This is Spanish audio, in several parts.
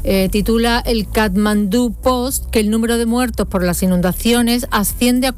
Titula el Kathmandu Post que el número de muertos por las inundaciones asciende a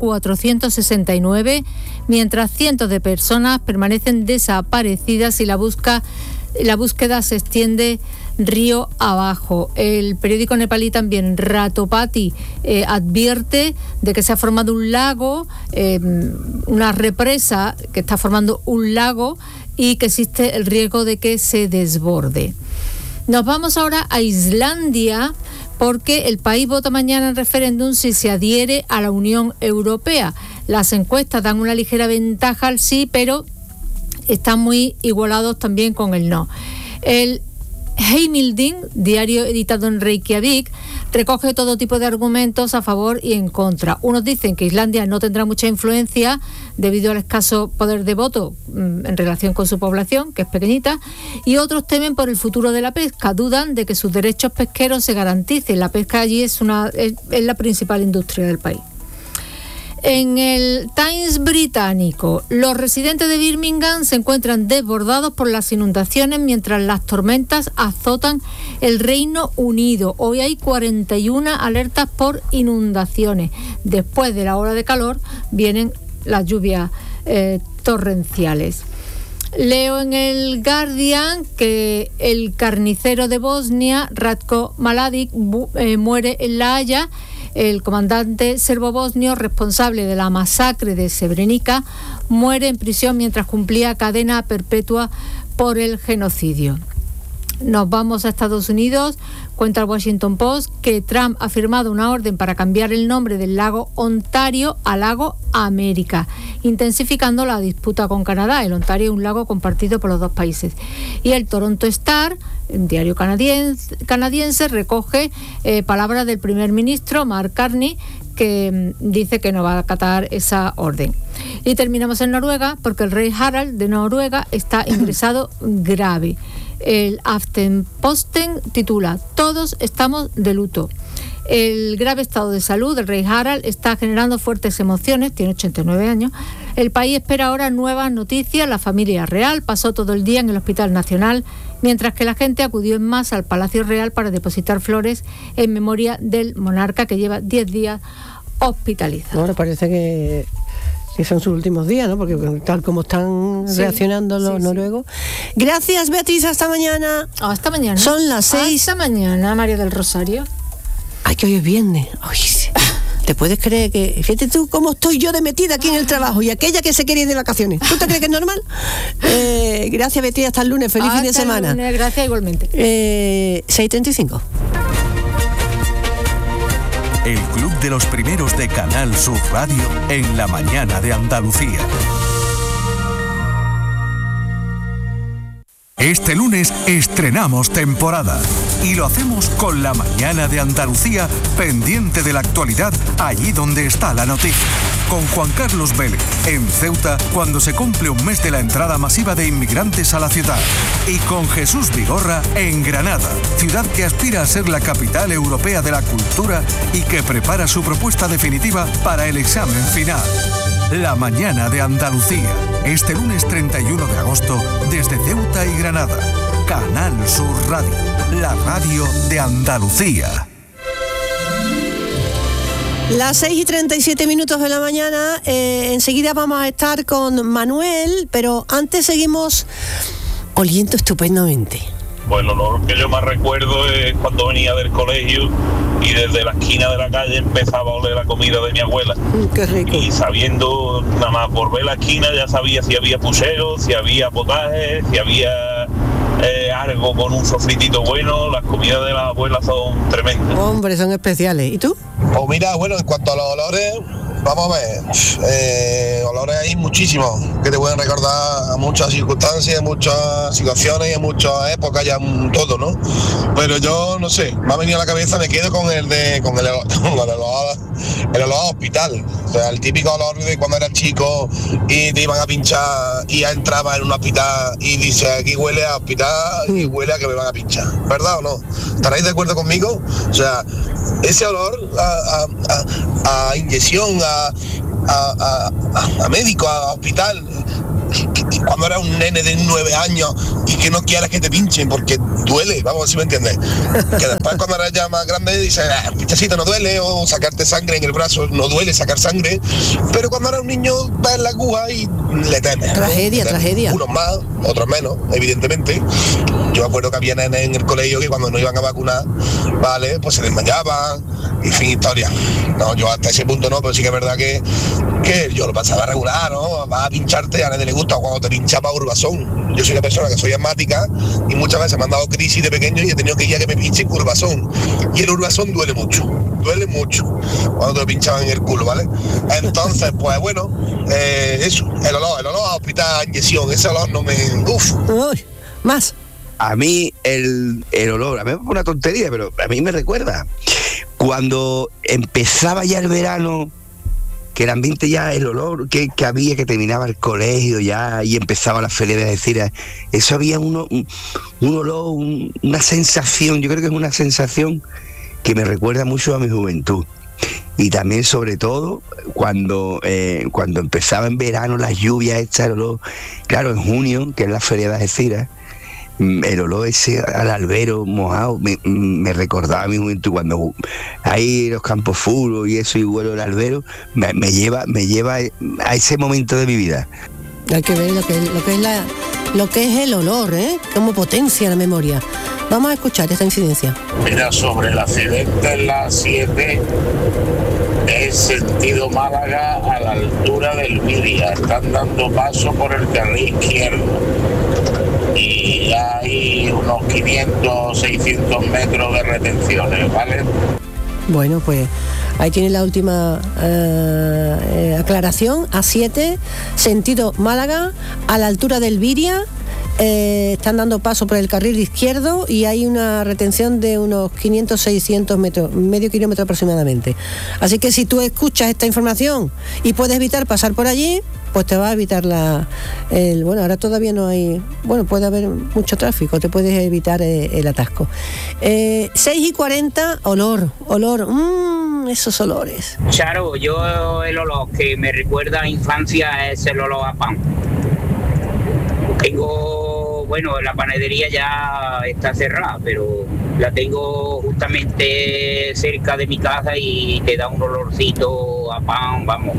469, mientras cientos de personas permanecen desaparecidas y la búsqueda se extiende río abajo. El periódico nepalí también, Ratopati, advierte de que se ha formado un lago, una represa que está formando un lago y que existe el riesgo de que se desborde. Nos vamos ahora a Islandia, porque el país vota mañana en referéndum si se adhiere a la Unión Europea. Las encuestas dan una ligera ventaja al sí, pero están muy igualados también con el no. El Heimildin, diario editado en Reykjavik, recoge todo tipo de argumentos a favor y en contra. Unos dicen que Islandia no tendrá mucha influencia debido al escaso poder de voto en relación con su población, que es pequeñita, y otros temen por el futuro de la pesca. Dudan de que sus derechos pesqueros se garanticen. La pesca allí es la principal industria del país. En el Times británico, los residentes de Birmingham se encuentran desbordados por las inundaciones mientras las tormentas azotan el Reino Unido. Hoy hay 41 alertas por inundaciones. Después de la ola de calor vienen las lluvias torrenciales. Leo en el Guardian que el carnicero de Bosnia, Ratko Mladic, muere en La Haya. El comandante serbo-bosnio responsable de la masacre de Srebrenica muere en prisión mientras cumplía cadena perpetua por el genocidio. Nos vamos a Estados Unidos. Cuenta el Washington Post que Trump ha firmado una orden para cambiar el nombre del lago Ontario a lago América, intensificando la disputa con Canadá. El Ontario es un lago compartido por los dos países. Y el Toronto Star, un diario canadiense, recoge palabras del primer ministro Mark Carney, que dice que no va a acatar esa orden. Y terminamos en Noruega, porque el rey Harald de Noruega está ingresado grave. El Aftenposten titula: Todos estamos de luto. El grave estado de salud del rey Harald está generando fuertes emociones, tiene 89 años. El país espera ahora nuevas noticias. La familia real pasó todo el día en el Hospital Nacional, mientras que la gente acudió en masa al Palacio Real para depositar flores en memoria del monarca, que lleva 10 días hospitalizado. Ahora parece que son sus últimos días, ¿no? Porque tal como están reaccionando los noruegos. Gracias, Beatriz, hasta mañana. Hasta mañana. Son las 6. Hasta mañana, María del Rosario. Ay, que hoy es viernes. Ay, ¿te puedes creer que... Fíjate tú cómo estoy yo de metida aquí en el trabajo y aquella que se quería ir de vacaciones? ¿Tú te crees que es normal? Gracias, Beatriz, hasta el lunes. Feliz fin de semana. Lunes, gracias igualmente. 6:35. El Club de los Primeros de Canal Sur Radio en la mañana de Andalucía. Este lunes estrenamos temporada y lo hacemos con la mañana de Andalucía, pendiente de la actualidad allí donde está la noticia. Con Juan Carlos Vélez en Ceuta, cuando se cumple un mes de la entrada masiva de inmigrantes a la ciudad. Y con Jesús Vigorra en Granada, ciudad que aspira a ser la capital europea de la cultura y que prepara su propuesta definitiva para el examen final. La mañana de Andalucía, este lunes 31 de agosto, desde Ceuta y Granada. Canal Sur Radio, la radio de Andalucía. Las 6:37 de la mañana, enseguida vamos a estar con Manuel, pero antes seguimos oliendo estupendamente. Bueno, lo que yo más recuerdo es cuando venía del colegio y desde la esquina de la calle empezaba a oler la comida de mi abuela. Qué rico. Y sabiendo, nada más por ver la esquina, ya sabía si había puchero, si había potaje, si había algo con un sofritito bueno. Las comidas de las abuelas son tremendas. Hombre, son especiales. ¿Y tú? Pues mira, bueno, en cuanto a los olores, vamos a ver, olores hay muchísimos que te pueden recordar a muchas circunstancias, muchas situaciones, en muchas épocas, ya todo, ¿no? Pero yo, no sé, me ha venido a la cabeza, me quedo con el olor a hospital. O sea, el típico olor de cuando eras chico y te iban a pinchar y ya entrabas en un hospital y dices, aquí huele a hospital y huele a que me van a pinchar, ¿verdad o no? ¿Estaréis de acuerdo conmigo? O sea, ese olor a inyección, a médico, a hospital, cuando eres un nene de 9 años y que no quieres que te pinchen porque duele, vamos, si me entiendes. Que después cuando eres ya más grande dices, pinchacito no duele, o sacarte sangre en el brazo no duele sacar sangre, pero cuando eres un niño ves la aguja y le temes. Tragedia, ¿no? tragedia. Unos más, otros menos, evidentemente. Yo me acuerdo que había nenes en el colegio que cuando no iban a vacunar, vale, pues se desmayaban, y fin, historia. No, yo hasta ese punto no, pero sí que es verdad que yo lo pasaba regular, ¿no? Vas a pincharte, a nadie le gusta cuando te pinchaba Urbazón. Yo soy una persona que soy asmática y muchas veces me han dado crisis de pequeño y he tenido que ir a que me pinchen Urbazón. Y el Urbazón duele mucho cuando te lo pinchaban en el culo, ¿vale? Entonces, pues bueno, eso, el olor a hospital, inyección, ese olor no me... Uf. Uy, más. A mí el olor, a mí es una tontería, pero a mí me recuerda cuando empezaba ya el verano, que el ambiente ya, el olor que había, que terminaba el colegio ya y empezaba la feria de decir, eso había un olor, una sensación, yo creo que es una sensación que me recuerda mucho a mi juventud. Y también, sobre todo, cuando empezaba en verano las lluvias, el olor, claro, en junio, que es la feria de Algeciras, el olor ese al albero mojado me recordaba a mi juventud, cuando hay los campos fútbol y eso, y huelo el albero, me lleva a ese momento de mi vida. Hay que ver lo que es el olor, cómo potencia la memoria. Vamos a escuchar esta incidencia. Mira, sobre el accidente en la 7, en sentido Málaga, a la altura del Viria, están dando paso por el carril izquierdo y hay unos 500, 600 metros de retenciones, ¿vale? Bueno, pues ahí tiene la última aclaración. A7, sentido Málaga, a la altura del Viria, están dando paso por el carril izquierdo y hay una retención de unos 500, 600 metros, medio kilómetro aproximadamente. Así que si tú escuchas esta información y puedes evitar pasar por allí, pues te va a evitar bueno, ahora todavía no hay, bueno, puede haber mucho tráfico, te puedes evitar el atasco. 6:40, olor, esos olores. Charo, yo el olor que me recuerda a infancia es el olor a pan. Bueno, la panadería ya está cerrada, pero la tengo justamente cerca de mi casa y te da un olorcito a pan, vamos.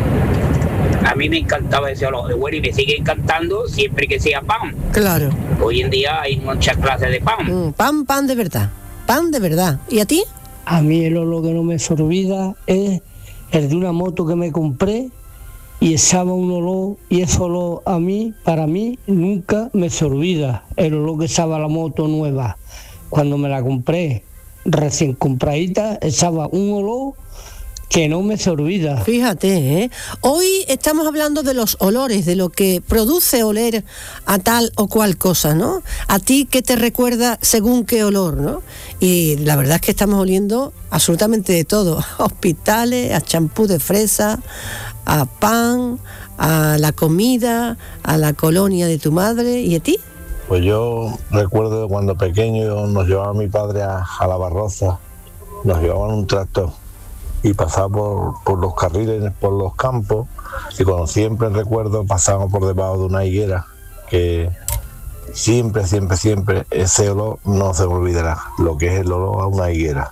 A mí me encantaba ese olor, bueno, y me sigue encantando siempre que sea pan. Claro. Hoy en día hay muchas clases de pan. Pan de verdad. ¿Y a ti? A mí el olor que no me se olvida es el de una moto que me compré y echaba un olor, y ese olor para mí, nunca me se olvida. El olor que echaba la moto nueva. Cuando me la compré, recién compradita, echaba un olor que no me se olvida. Fíjate, hoy estamos hablando de los olores, de lo que produce oler a tal o cual cosa, ¿no? A ti, ¿qué te recuerda según qué olor, no? Y la verdad es que estamos oliendo absolutamente de todo, a hospitales, a champú de fresa, a pan, a la comida, a la colonia de tu madre. ¿Y a ti? Pues yo recuerdo cuando pequeño nos llevaba mi padre a La Barroza, nos llevaban un tractor y pasaba por los carriles, por los campos, y como siempre recuerdo pasábamos por debajo de una higuera, que siempre ese olor no se me olvidará, lo que es el olor a una higuera.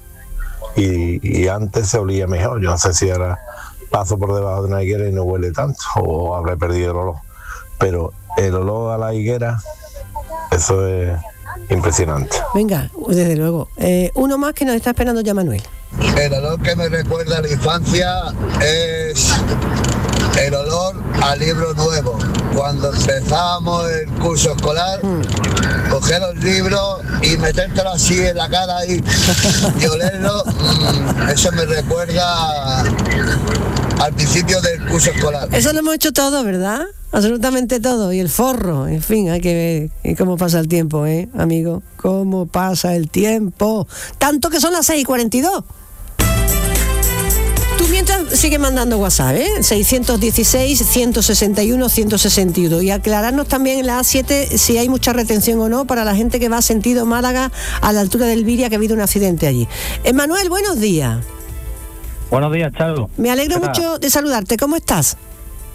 Y antes se olía mejor, yo no sé si ahora paso por debajo de una higuera y no huele tanto, o habré perdido el olor, pero el olor a la higuera, eso es impresionante. Venga, desde luego. Uno más que nos está esperando ya, Manuel. El olor que me recuerda a la infancia es el olor a libro nuevo. Cuando empezábamos el curso escolar, coger los libros y metértelo así en la cara y olerlo, eso me recuerda al principio del curso escolar. Eso lo hemos hecho todo, ¿verdad? Absolutamente todo. Y el forro, en fin, hay que ver y cómo pasa el tiempo, amigo. Cómo pasa el tiempo. Tanto que son las 6:42. Tú mientras sigue mandando WhatsApp, 616-161-161. Y aclararnos también en la A7 si hay mucha retención o no para la gente que va a sentido Málaga a la altura del Viria, que ha habido un accidente allí. Manuel, buenos días. Buenos días, Charo. Me alegro mucho de saludarte. ¿Cómo estás?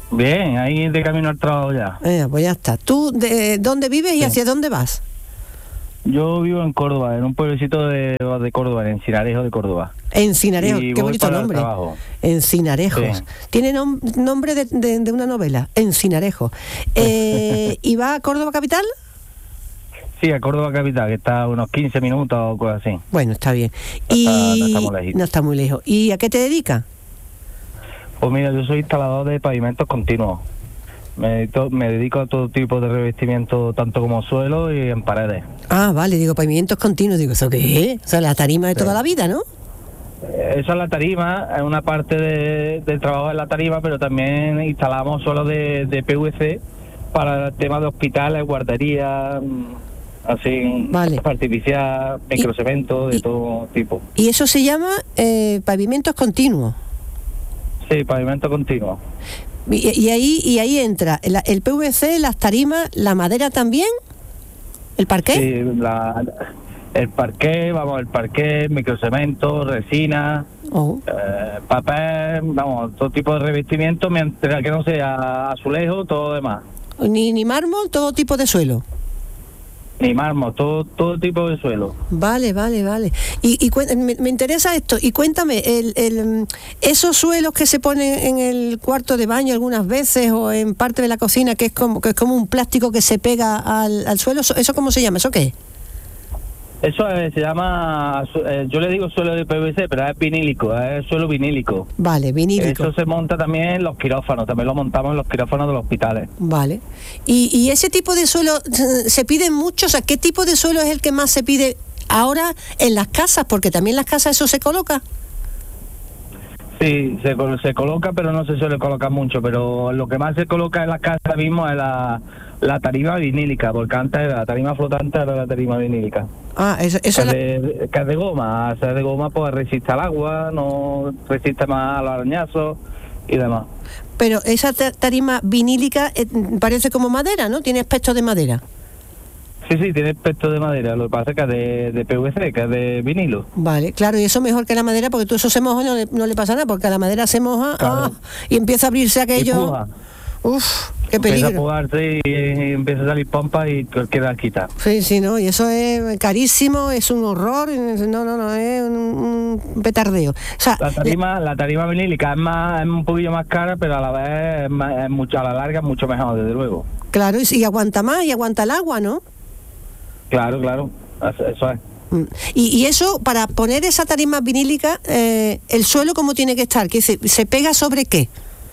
Bien, ahí de camino al trabajo ya. Pues ya está. ¿Tú de dónde vives y hacia dónde vas? Yo vivo en Córdoba, en un pueblecito de Córdoba, en Encinarejo de Córdoba. Encinarejo, qué bonito nombre. Encinarejo. Sí. Tiene nombre de una novela, Encinarejo. ¿Y va a Córdoba capital? Sí, a Córdoba capital, que está a unos 15 minutos o cosas así. Bueno, está bien. No está muy lejos. ¿Y a qué te dedicas? Pues mira, yo soy instalador de pavimentos continuos. Me dedico a todo tipo de revestimiento, tanto como suelo y en paredes. Ah, vale, digo, pavimentos continuos. Digo, ¿eso qué es? O sea, la tarima de toda la vida, ¿no? Esa es la tarima, es una parte del trabajo de la tarima, pero también instalamos suelos de PVC para el tema de hospitales, guarderías, así, vale. Artificial, microcemento, de todo tipo. ¿Y eso se llama pavimentos continuos? Sí, pavimento continuo. Y ahí entra el PVC, las tarimas, la madera también, el parqué. Sí, el parqué, microcemento, resina, papel, todo tipo de revestimiento, mientras que no sea azulejo, todo demás. Ni mármol, todo tipo de suelo. Ni mármol, todo tipo de suelo. Vale. Y me interesa esto. Y cuéntame, esos suelos que se ponen en el cuarto de baño algunas veces o en parte de la cocina, que es como un plástico que se pega al suelo, ¿eso cómo se llama? ¿Eso qué es? Eso se llama, yo le digo suelo de PVC, pero es vinílico, es suelo vinílico. Vale, vinílico. Eso se monta también en los quirófanos, también lo montamos en los quirófanos de los hospitales. Vale. ¿Y ese tipo de suelo se pide mucho? O sea, ¿qué tipo de suelo es el que más se pide ahora en las casas? Porque también en las casas eso se coloca. Sí, se coloca, pero no se suele colocar mucho, pero lo que más se coloca en las casas mismo es la tarima vinílica, porque antes era la tarima flotante, ahora la tarima vinílica. Eso es de goma, hacer de goma pues resiste al agua, no resiste más a los arañazos y demás. Pero esa tarima vinílica parece como madera, ¿no? Tiene aspecto de madera. Sí, tiene aspecto de madera, lo que pasa es que es de PVC, que es de vinilo. Vale, claro, y eso mejor que la madera, porque tú eso se moja y no le pasa nada, porque a la madera se moja y empieza a abrirse aquello. Uf, qué peligro. Empieza a jugarse y empieza a salir pompa y queda quita. Sí, no, y eso es carísimo, es un horror, no, es un petardeo. O sea, la tarima vinílica es un poquillo más cara, pero a la vez es mucho, a la larga es mucho mejor, desde luego. Claro, y aguanta más, y aguanta el agua, ¿no? Claro, eso es. Y eso, para poner esa tarima vinílica, el suelo ¿cómo tiene que estar? ¿Que se pega sobre qué?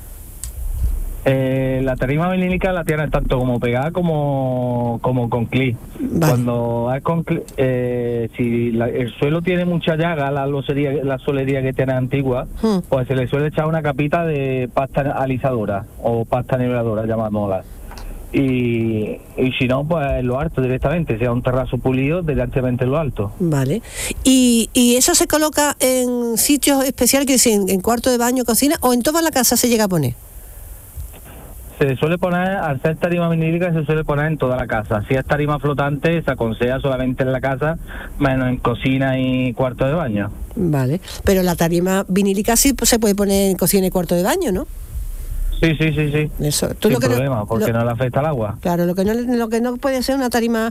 La tarima vinílica la tiene tanto como pegada como con clip. Vale. Cuando es con clip, si el suelo tiene mucha llaga, la solería que tiene antigua, pues se le suele echar una capita de pasta alisadora o pasta niveladora, llamándosla. Y si no, pues lo alto directamente, sea un terrazo pulido directamente en lo alto. Vale. ¿Y eso se coloca en sitios especiales, que en cuarto de baño, cocina, o en toda la casa se llega a poner? Se suele poner, al ser tarima vinílica, se suele poner en toda la casa. Si es tarima flotante, se aconseja solamente en la casa, menos en cocina y cuarto de baño. Vale, pero la tarima vinílica sí se puede poner en cocina y cuarto de baño, ¿no? Sí. Eso. Sin problema, porque no le afecta al agua. Claro, lo que no puede ser una tarima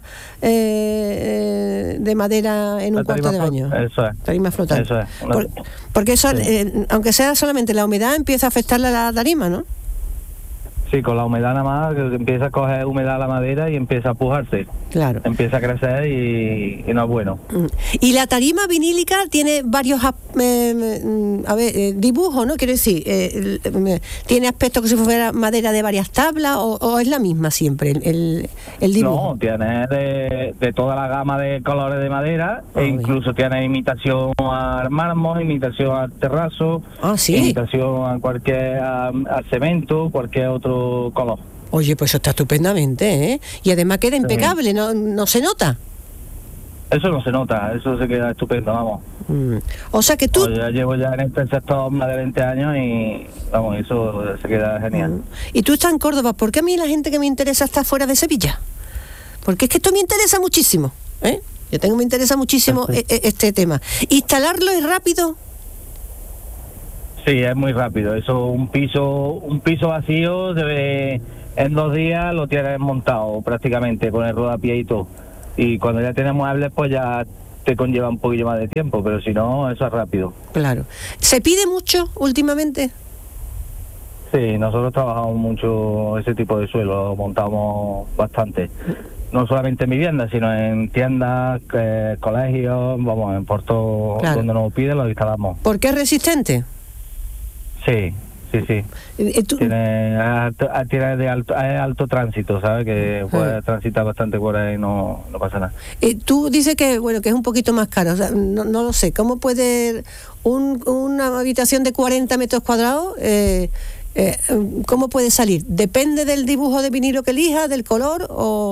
de madera en un cuarto de baño. Eso es. Tarima flotante. Eso es. Porque eso, aunque sea solamente la humedad, empieza a afectarle a la tarima, ¿no? Sí, con la humedad nada más, que empieza a coger humedad la madera y empieza a pujarse. Claro. Empieza a crecer y no es bueno. Y la tarima vinílica tiene varios dibujos, ¿no? Quiero decir, ¿tiene aspecto que si fuera madera de varias tablas o es la misma siempre el dibujo? No, tiene de toda la gama de colores de madera, e incluso tiene imitación al mármol, imitación al terrazo, imitación a al cemento, cualquier otro color. Oye, pues eso está estupendamente, ¿eh? Y además queda impecable, no se nota. Eso no se nota, eso se queda estupendo, vamos. O sea que tú... Pues ya llevo ya en este sector más de 20 años y, vamos, eso se queda genial. Y tú estás en Córdoba, ¿por qué a mí la gente que me interesa está fuera de Sevilla? Porque es que esto me interesa muchísimo, ¿eh? Me interesa muchísimo este tema. ¿Instalarlo es rápido? Sí, es muy rápido. Eso, un piso vacío, en 2 días lo tienes montado prácticamente con el rodapié y todo. Y cuando ya tienes muebles, pues ya te conlleva un poquillo más de tiempo, pero si no, eso es rápido. Claro. ¿Se pide mucho últimamente? Sí, nosotros trabajamos mucho ese tipo de suelo, lo montamos bastante. No solamente en viviendas, sino en tiendas, colegios, vamos, en puertos donde nos piden, lo instalamos. ¿Por qué es resistente? Sí. Tiene alto tránsito, ¿sabes? Que puede transitar bastante por ahí, no pasa nada. Tú dices que que es un poquito más caro, o sea, no lo sé. ¿Cómo puede una habitación de 40 metros cuadrados, cómo puede salir? ¿Depende del dibujo de vinilo que elija, del color,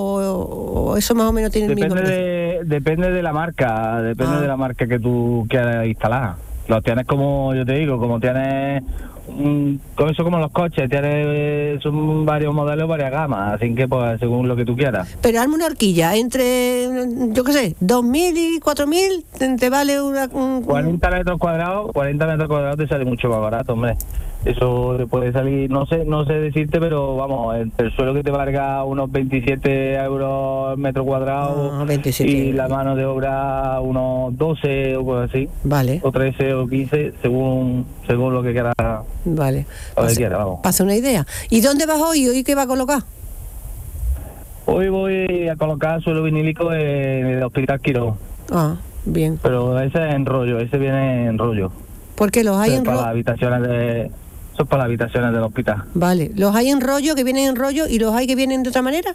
o eso más o menos tiene el mismo precio? Depende de la marca, de la marca que tú quieras instalar. Lo tienes, como yo te digo, como tienes con eso, como los coches, son varios modelos, varias gamas, así que pues según lo que tú quieras. Pero hazme una horquilla, entre, yo qué sé, 2.000 y 4.000, te vale 40 metros cuadrados te sale mucho más barato, hombre. Eso te puede salir, no sé decirte, pero vamos, el suelo que te valga unos 27 euros metro cuadrado, 27 y la mano de obra unos 12 o cosas así. Vale. O 13 o 15, según lo que quieras. Vale. Vamos. Pasa una idea. ¿Y dónde vas hoy? ¿Hoy qué vas a colocar? Hoy voy a colocar suelo vinílico en el Hospital Quirón. Ah, bien. Pero ese es en rollo, ese viene en rollo. ¿Por qué los hay en rollo? Son para las habitaciones del hospital. Vale. ¿Los hay en rollo, que vienen en rollo, y los hay que vienen de otra manera?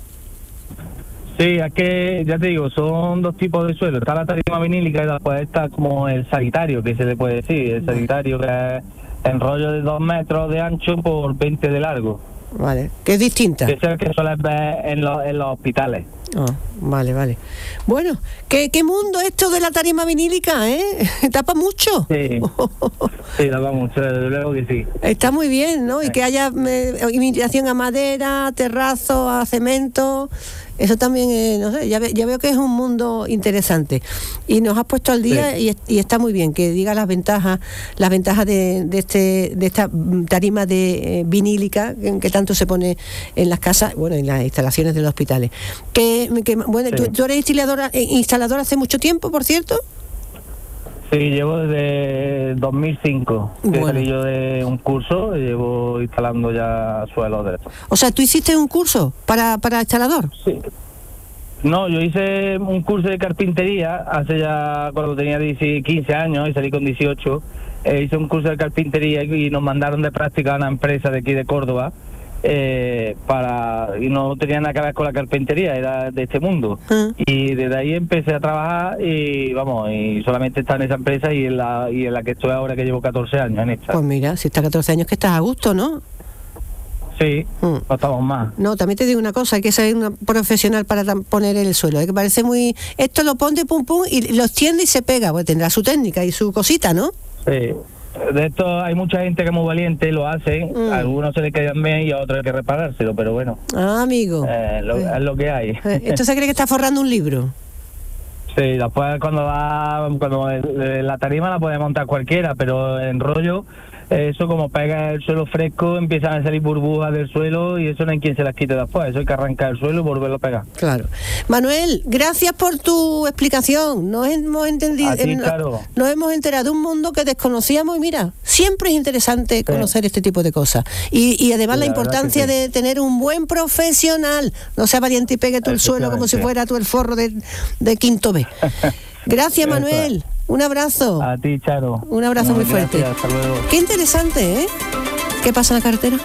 Sí, es que, ya te digo, son 2 tipos de suelo. Está la tarima vinílica y después está como el sanitario, que se le puede decir. El sanitario, que es en rollo de 2 metros de ancho por 20 de largo. Vale, que es distinta. Que es el que suele ver en los hospitales. Vale. Bueno, ¿qué mundo esto de la tarima vinílica, eh? ¿Tapa mucho? Sí, tapa mucho, desde luego que sí. Está muy bien, ¿no? Y que haya imitación a madera, terrazo, a cemento. Eso también, no sé, ya veo que es un mundo interesante. Y nos has puesto al día, y está muy bien que diga las ventajas de esta tarima de vinílica que tanto se pone en las casas, en las instalaciones de los hospitales. ¿Tú eres instaladora hace mucho tiempo, por cierto? Sí, llevo desde 2005. Salí yo de un curso y llevo instalando ya suelos de esto. O sea, ¿tú hiciste un curso para instalador? Sí. No, yo hice un curso de carpintería hace ya, cuando tenía 15 años y salí con 18. Hice un curso de carpintería y nos mandaron de práctica a una empresa de aquí de Córdoba. Y no tenía nada que ver con la carpintería, era de este mundo. Y desde ahí empecé a trabajar y solamente está en esa empresa y en la que estoy ahora, que llevo 14 años en esta. Pues mira, si estás 14 años, que estás a gusto, ¿no? Sí, no estamos más. No, también te digo una cosa, hay que ser una profesional para poner el suelo, que parece muy... Esto lo pone pum y lo extiende y se pega, pues tendrá su técnica y su cosita, ¿no? Sí. De esto hay mucha gente que es muy valiente, lo hacen, a algunos se les quedan bien y a otros hay que reparárselo, pero bueno. Amigo. Es lo que hay. ¿Esto se cree que está forrando un libro? Sí, después cuando la tarima la puede montar cualquiera, pero en rollo, eso como pega el suelo fresco, empiezan a salir burbujas del suelo y eso no hay quien se las quite después, eso hay que arrancar el suelo y volverlo a pegar. Claro. Manuel, gracias por tu explicación. Nos hemos entendido, claro. Nos hemos enterado de un mundo que desconocíamos y mira, siempre es interesante conocer este tipo de cosas. Y además la importancia de tener un buen profesional, no sea valiente y pegue tú el suelo como si fuera tú el forro de quinto B. Gracias, Manuel. Un abrazo. A ti, Charo. Un abrazo muy fuerte. Hasta luego. Qué interesante, ¿eh? ¿Qué pasa en la carretera?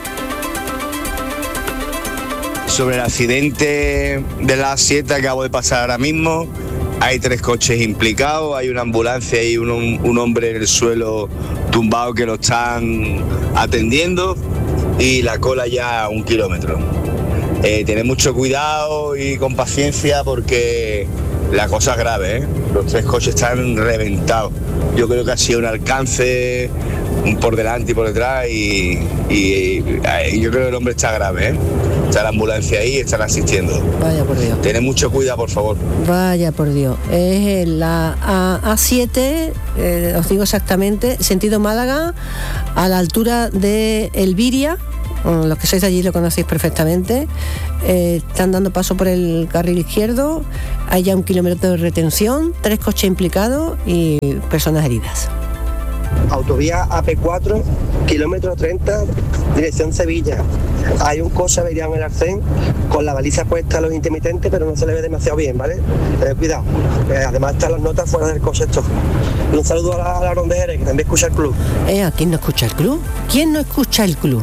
Sobre el accidente de la A7 que acabo de pasar ahora mismo, hay 3 coches implicados, hay una ambulancia y un hombre en el suelo tumbado que lo están atendiendo y la cola ya a 1 kilómetro. Tened mucho cuidado y con paciencia porque la cosa es grave, ¿eh? Los 3 coches están reventados. Yo creo que ha sido un alcance por delante y por detrás y yo creo que el hombre está grave, ¿eh? está la ambulancia ahí y están asistiendo. Vaya por Dios. Tened mucho cuidado, por favor. Vaya por Dios. Es la A7, os digo exactamente, sentido Málaga, a la altura de Elviria. Los que sois de allí lo conocéis perfectamente. Están dando paso por el carril izquierdo. Hay ya 1 kilómetro de retención, 3 coches implicados y personas heridas. Autovía AP4, kilómetro 30, dirección Sevilla. Hay un coche averiado en el arcén con la baliza puesta a los intermitentes, pero no se le ve demasiado bien, ¿vale? Cuidado. Además están las notas fuera del coche esto. Y un saludo a la Ronda de Jerez, que también escucha el club. ¿A quién no escucha el club? ¿Quién no escucha el club?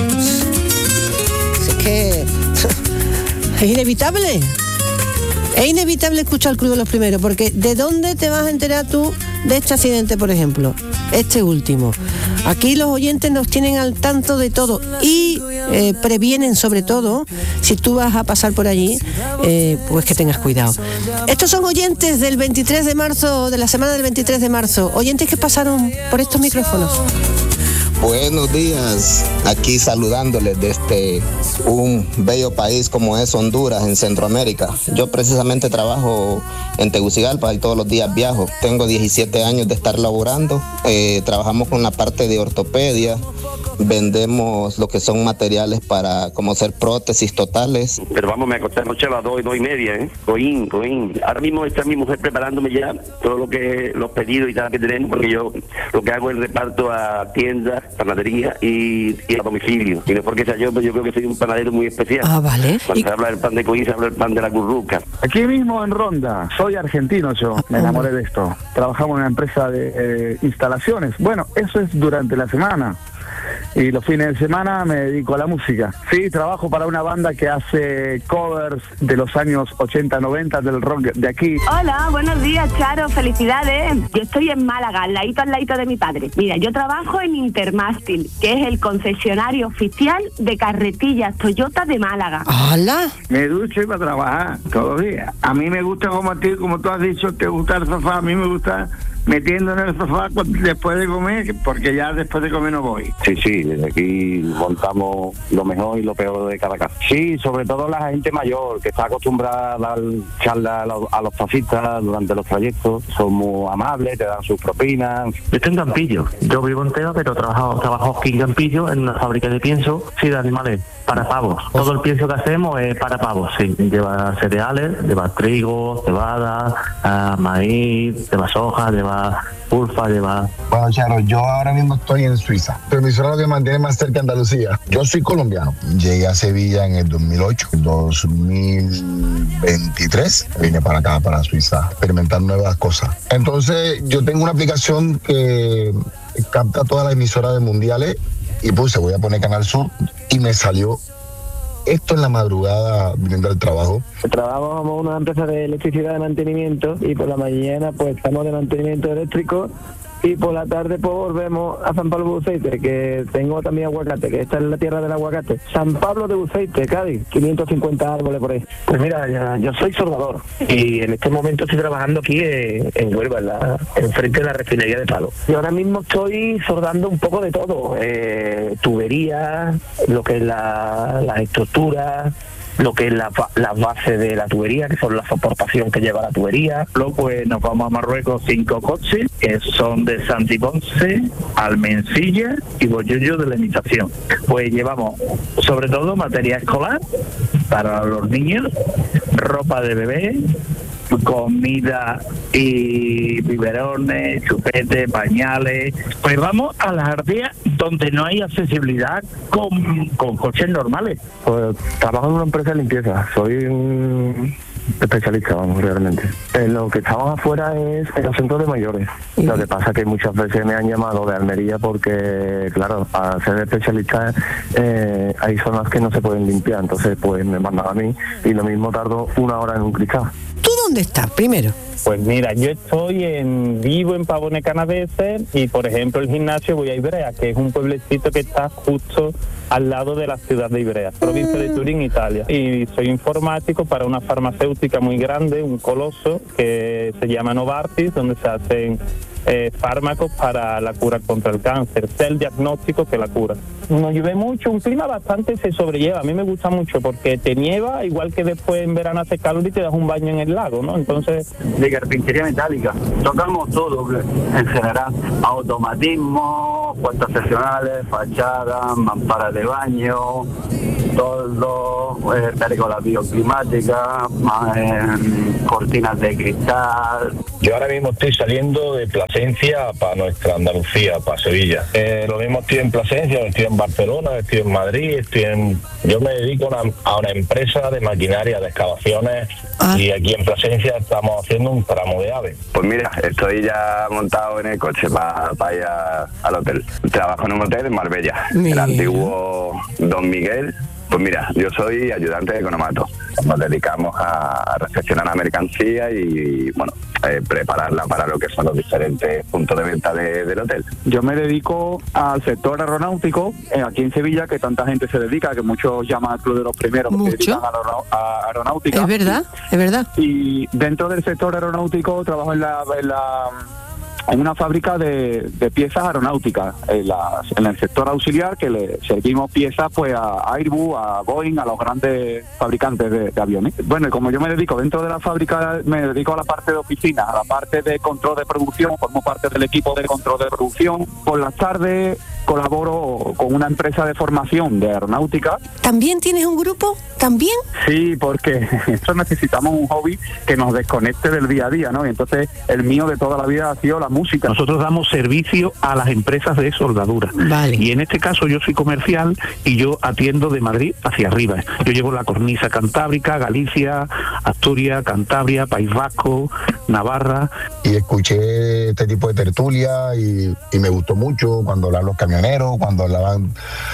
Es que es inevitable. Es inevitable escuchar el club de los primeros, porque ¿de dónde te vas a enterar tú de este accidente, por ejemplo? Este último. Aquí los oyentes nos tienen al tanto de todo y previenen, sobre todo, si tú vas a pasar por allí, pues que tengas cuidado. Estos son oyentes del 23 de marzo, de la semana del 23 de marzo. Oyentes que pasaron por estos micrófonos. Buenos días, aquí saludándoles desde un bello país como es Honduras, en Centroamérica. Yo precisamente trabajo en Tegucigalpa y todos los días viajo. Tengo 17 años de estar laborando, trabajamos con la parte de ortopedia, vendemos lo que son materiales para como hacer prótesis totales. Pero vamos, me acosté anoche a las 2:30, Coín. Ahora mismo está mi mujer preparándome ya todo lo que los pedidos y tal que tenemos, porque yo lo que hago es el reparto a tiendas, panadería y a domicilio. Y no es porque sea yo, pero yo creo que soy un panadero muy especial. Ah, vale. Cuando se habla del pan de Coín, se habla del pan de la curruca. Aquí mismo en Ronda, soy argentino yo, me enamoré de esto. Trabajamos en una empresa de instalaciones. Bueno, eso es durante la semana. Y los fines de semana me dedico a la música. Sí, trabajo para una banda que hace covers de los años 80-90 del rock de aquí. Hola, buenos días, Charo, felicidades. Yo estoy en Málaga, al ladito de mi padre. Mira, yo trabajo en Intermástil, que es el concesionario oficial de carretillas Toyota de Málaga. ¡Hola! Me ducho y para trabajar todos los días. A mí me gusta, como a ti, como tú has dicho, te gusta el sofá, a mí me gusta metiendo en el sofá después de comer, porque ya después de comer no voy. Sí, desde aquí montamos lo mejor y lo peor de cada casa. Sí, sobre todo la gente mayor, que está acostumbrada a dar charla a los taxistas durante los trayectos. Son muy amables, te dan sus propinas. Yo estoy en Campillo, yo vivo en Teba, pero trabajo aquí en Campillo, en una fábrica de pienso, sí, de animales, para pavos. Todo el pienso que hacemos es para pavos, sí. Lleva cereales, lleva trigo, cebada, maíz, lleva soja, lleva pulpa, lleva... Bueno, Charo, yo ahora mismo estoy en Suiza. Tu emisora que mantiene más cerca de Andalucía. Yo soy colombiano. Llegué a Sevilla en el 2008. En 2023 vine para acá, para Suiza, experimentar nuevas cosas. Entonces, yo tengo una aplicación que capta todas las emisoras de mundiales y puse, voy a poner Canal Sur y me salió esto en la madrugada viniendo al trabajo. Trabajamos en una empresa de electricidad de mantenimiento y por la mañana pues estamos de mantenimiento eléctrico y por la tarde pues volvemos a San Pablo de Buceite, que tengo también aguacate, que esta es la tierra del aguacate. San Pablo de Buceite, Cádiz, 550 árboles por ahí. Pues mira, yo soy soldador y en este momento estoy trabajando aquí en Huelva, enfrente de la refinería de Palo. Y ahora mismo estoy soldando un poco de todo, tuberías, lo que es la estructura, lo que es la base de la tubería, que son la soportación que lleva la tubería. Luego pues nos vamos a Marruecos 5 coches, que son de Santiponce, Almencilla y Bollullo de la imitación. Pues llevamos sobre todo material escolar para los niños, ropa de bebé, comida y biberones, chupetes, pañales. Pues vamos a las ardeas donde no hay accesibilidad con coches normales. Pues trabajo en una empresa de limpieza, soy un especialista, vamos, realmente. Lo que estamos afuera es en los centros de mayores. Lo que pasa es que muchas veces me han llamado de Almería porque, claro, para ser especialista hay zonas que no se pueden limpiar, entonces pues me mandan a mí y lo mismo tardo 1 hora en un cristal. ¿Tú dónde estás primero? Pues mira, yo vivo en Pavones Canaveses y, por ejemplo, el gimnasio voy a Ivrea, que es un pueblecito que está justo al lado de la ciudad de Ivrea, provincia de Turín, Italia. Y soy informático para una farmacéutica muy grande, un coloso, que se llama Novartis, donde se hacen fármacos para la cura contra el cáncer, sea el diagnóstico que la cura. Nos llueve mucho, un clima bastante se sobrelleva, a mí me gusta mucho porque te nieva, igual que después en verano hace calor y te das un baño en el lago, ¿no? Entonces... De carpintería metálica, tocamos todo en general, automatismo, puertas seccionales, fachadas, mamparas de baño, todo, pérgola bioclimática, cortinas de cristal. Yo ahora mismo estoy saliendo de Plasencia para nuestra Andalucía, para Sevilla. Lo mismo estoy en Plasencia, estoy en Barcelona, estoy en Madrid, yo me dedico a una empresa de maquinaria, de excavaciones, y aquí en Plasencia estamos haciendo un tramo de AVE. Pues mira, estoy ya montado en el coche para ir al hotel. Trabajo en un hotel en Marbella, el antiguo Don Miguel. Pues mira, yo soy ayudante de economato. Nos dedicamos a recepcionar la mercancía y, bueno, prepararla para lo que son los diferentes puntos de venta del hotel. Yo me dedico al sector aeronáutico, aquí en Sevilla, que tanta gente se dedica, que muchos llaman al Club de los Primeros, que se dedican a aeronáutica. Es verdad, es verdad. Y dentro del sector aeronáutico trabajo en una fábrica de piezas aeronáuticas, en el sector auxiliar, que le servimos piezas pues a Airbus, a Boeing, a los grandes fabricantes de aviones. Bueno, y como yo me dedico dentro de la fábrica, me dedico a la parte de oficina, a la parte de control de producción, formo parte del equipo de control de producción. Por las tardes colaboro con una empresa de formación de aeronáutica. ¿También tienes un grupo? ¿También? Sí, porque nosotros necesitamos un hobby que nos desconecte del día a día, ¿no? Y entonces el mío de toda la vida ha sido la música. Nosotros damos servicio a las empresas de soldadura. Vale. Y en este caso yo soy comercial y yo atiendo de Madrid hacia arriba. Yo llevo la cornisa cantábrica, Galicia, Asturias, Cantabria, País Vasco, Navarra. Y escuché este tipo de tertulia y me gustó mucho cuando hablaban los camioneros, cuando hablaban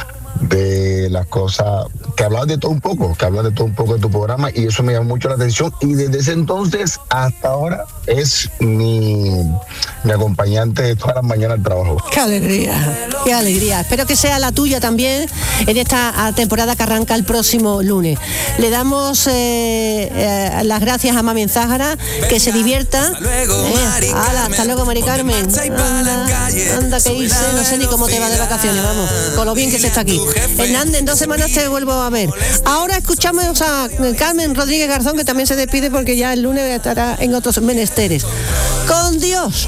de las cosas, que hablaban de todo un poco, de tu programa, y eso me llamó mucho la atención, y desde ese entonces hasta ahora es mi acompañante de todas las mañanas al trabajo. ¡Qué alegría! ¡Qué alegría! Espero que sea la tuya también en esta temporada que arranca el próximo lunes. Le damos las gracias a Mami Zájara, que se divierta. Hasta luego, Mari Carmen. Anda que irse, no sé ni cómo te va de vacaciones, vamos, con lo bien que se está aquí. Hernández, en 2 semanas te vuelvo a ver. Ahora escuchamos a Carmen Rodríguez Garzón, que también se despide porque ya el lunes estará en otros menesteres. ¡Con Dios!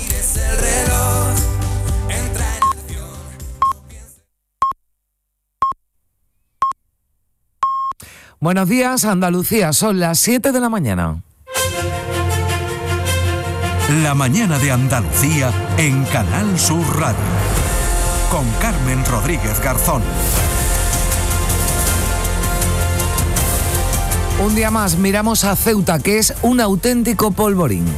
Buenos días, Andalucía, son las 7 de la mañana. La mañana de Andalucía en Canal Sur Radio. Con Carmen Rodríguez Garzón. Un día más miramos a Ceuta, que es un auténtico polvorín.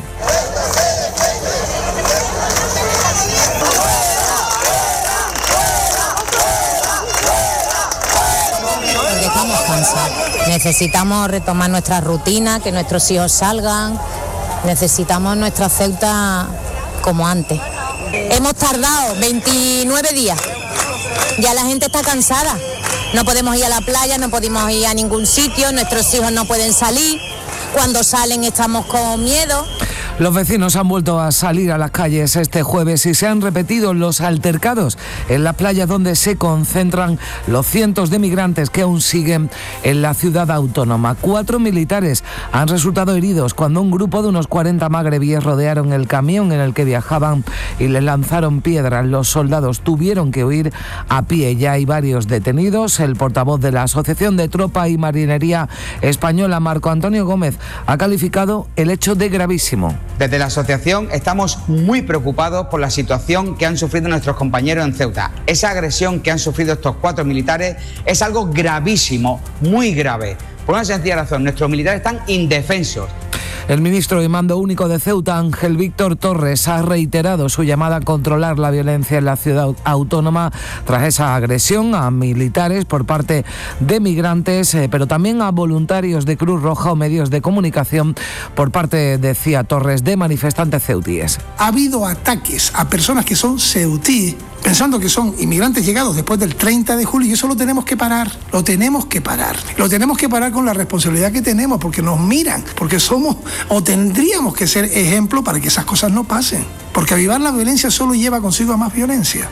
Porque estamos cansados. Necesitamos retomar nuestra rutina, que nuestros hijos salgan. Necesitamos nuestra Ceuta como antes. Hemos tardado 29 días. Ya la gente está cansada. No podemos ir a la playa, no podemos ir a ningún sitio, nuestros hijos no pueden salir. Cuando salen estamos con miedo. Los vecinos han vuelto a salir a las calles este jueves y se han repetido los altercados en las playas donde se concentran los cientos de migrantes que aún siguen en la ciudad autónoma. 4 militares han resultado heridos cuando un grupo de unos 40 magrebíes rodearon el camión en el que viajaban y les lanzaron piedras. Los soldados tuvieron que huir a pie. Ya hay varios detenidos. El portavoz de la Asociación de Tropa y Marinería Española, Marco Antonio Gómez, ha calificado el hecho de gravísimo. Desde la asociación estamos muy preocupados por la situación que han sufrido nuestros compañeros en Ceuta. Esa agresión que han sufrido estos 4 militares es algo gravísimo, muy grave. Por una sencilla razón, nuestros militares están indefensos. El ministro y mando único de Ceuta, Ángel Víctor Torres, ha reiterado su llamada a controlar la violencia en la ciudad autónoma tras esa agresión a militares por parte de migrantes, pero también a voluntarios de Cruz Roja o medios de comunicación por parte, decía Torres, de manifestantes ceutíes. Ha habido ataques a personas que son ceutíes, pensando que son inmigrantes llegados después del 30 de julio, y eso lo tenemos que parar, lo tenemos que parar con la responsabilidad que tenemos, porque nos miran, porque somos o tendríamos que ser ejemplo para que esas cosas no pasen, porque avivar la violencia solo lleva consigo a más violencia.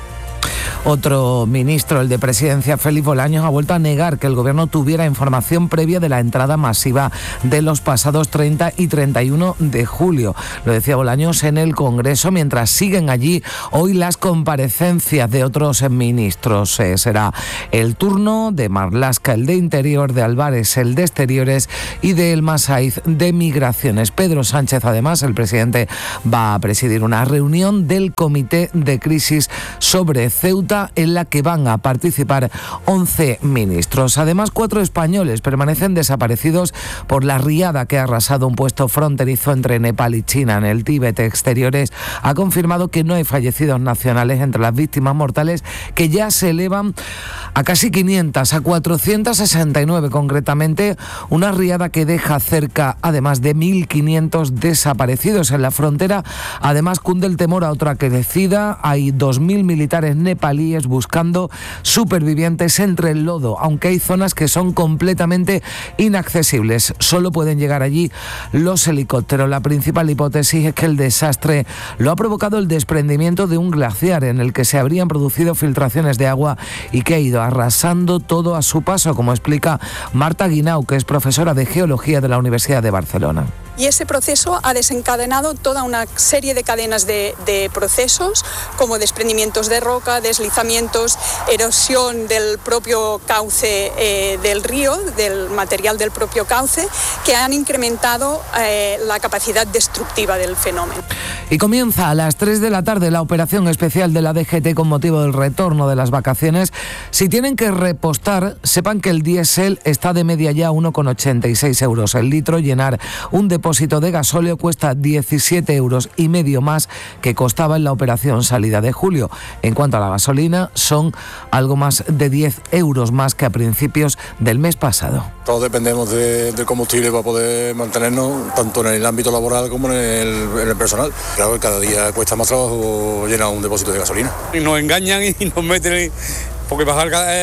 Otro ministro, el de Presidencia, Félix Bolaños, ha vuelto a negar que el Gobierno tuviera información previa de la entrada masiva de los pasados 30 y 31 de julio. Lo decía Bolaños en el Congreso, mientras siguen allí hoy las comparecencias de otros ministros. Será el turno de Marlaska, el de Interior, de Álvarez, el de Exteriores, y de El Masaiz, de Migraciones. Pedro Sánchez, además, el presidente, va a presidir una reunión del Comité de Crisis sobre Ceuta, en la que van a participar 11 ministros. Además, 4 españoles permanecen desaparecidos por la riada que ha arrasado un puesto fronterizo entre Nepal y China en el Tíbet. Exteriores ha confirmado que no hay fallecidos nacionales entre las víctimas mortales, que ya se elevan a casi 500, a 469 concretamente, una riada que deja cerca, además, de 1.500 desaparecidos en la frontera. Además, cunde el temor a otra crecida. Hay 2.000 militares nepalíes buscando supervivientes entre el lodo, aunque hay zonas que son completamente inaccesibles. Solo pueden llegar allí los helicópteros. La principal hipótesis es que el desastre lo ha provocado el desprendimiento de un glaciar en el que se habrían producido filtraciones de agua y que ha ido arrasando todo a su paso, como explica Marta Guinau, que es profesora de Geología de la Universidad de Barcelona. Y ese proceso ha desencadenado toda una serie de cadenas de procesos, como desprendimientos de roca, deslizamientos, erosión del propio cauce del río, del material del propio cauce, que han incrementado la capacidad destructiva del fenómeno. Y comienza a las 3 de la tarde la operación especial de la DGT con motivo del retorno de las vacaciones. Si tienen que repostar, sepan que el diésel está de media ya a 1,86 euros el litro. Llenar un depósito de gasóleo cuesta 17,5 euros más que costaba en la operación salida de julio. En cuanto a la gasolina, son algo más de 10 euros más que a principios del mes pasado. Todos dependemos del combustible para poder mantenernos, tanto en el ámbito laboral como en el personal. Claro, cada día cuesta más trabajo llenar un depósito de gasolina. Y nos engañan y nos meten, porque baja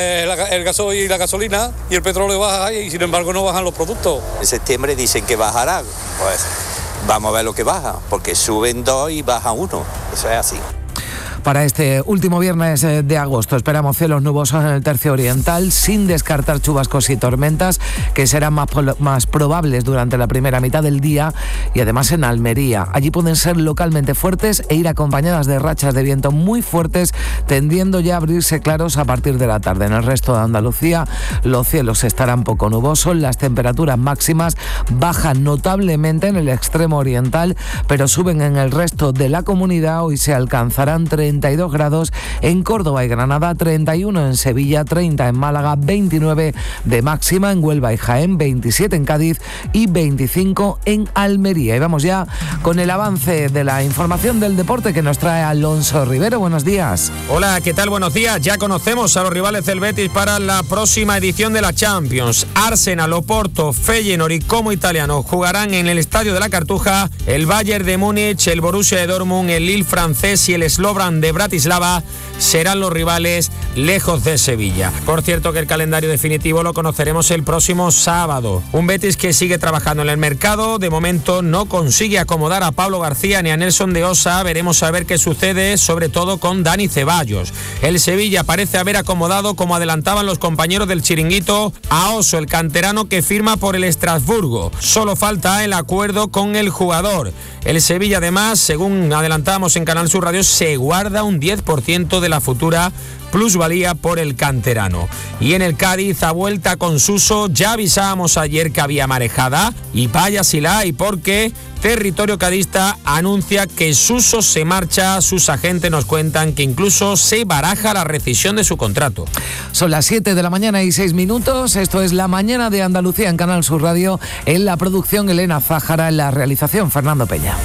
el gasoil y la gasolina y el petróleo baja y sin embargo no bajan los productos. En septiembre dicen que bajará, pues vamos a ver lo que baja, porque suben 2 y baja 1, eso es así. Para este último viernes de agosto esperamos cielos nubosos en el tercio oriental, sin descartar chubascos y tormentas que serán más probables durante la primera mitad del día, y además en Almería. Allí pueden ser localmente fuertes e ir acompañadas de rachas de viento muy fuertes, tendiendo ya a abrirse claros a partir de la tarde. En el resto de Andalucía los cielos estarán poco nubosos, las temperaturas máximas bajan notablemente en el extremo oriental, pero suben en el resto de la comunidad. Hoy se alcanzarán 32 grados en Córdoba y Granada, 31 en Sevilla, 30 en Málaga, 29 de máxima en Huelva y Jaén, 27 en Cádiz y 25 en Almería. Y vamos ya con el avance de la información del deporte que nos trae Alonso Rivero. Buenos días. Hola, ¿qué tal? Buenos días. Ya conocemos a los rivales del Betis para la próxima edición de la Champions. Arsenal, Oporto, Feyenoord y Como Italiano jugarán en el Estadio de la Cartuja. El Bayern de Múnich, el Borussia de Dortmund, el Lille francés y el Slovan de Bratislava serán los rivales lejos de Sevilla. Por cierto, que el calendario definitivo lo conoceremos el próximo sábado. Un Betis que sigue trabajando en el mercado. De momento no consigue acomodar a Pablo García ni a Nelson de Osa. Veremos a ver qué sucede, sobre todo con Dani Ceballos. El Sevilla parece haber acomodado, como adelantaban los compañeros del Chiringuito, a Oso, el canterano que firma por el Estrasburgo. Solo falta el acuerdo con el jugador. El Sevilla, además, según adelantábamos en Canal Sur Radio, se guarda un 10% de la futura plusvalía por el canterano. Y en el Cádiz, a vuelta con Suso, ya avisábamos ayer que había marejada, y vaya si la hay, porque Territorio Cadista anuncia que Suso se marcha. Sus agentes nos cuentan que incluso se baraja la rescisión de su contrato. Son las 7 de la mañana y 6 minutos. Esto es La Mañana de Andalucía en Canal Sur Radio. En la producción, Elena Zájara. En la realización, Fernando Peña.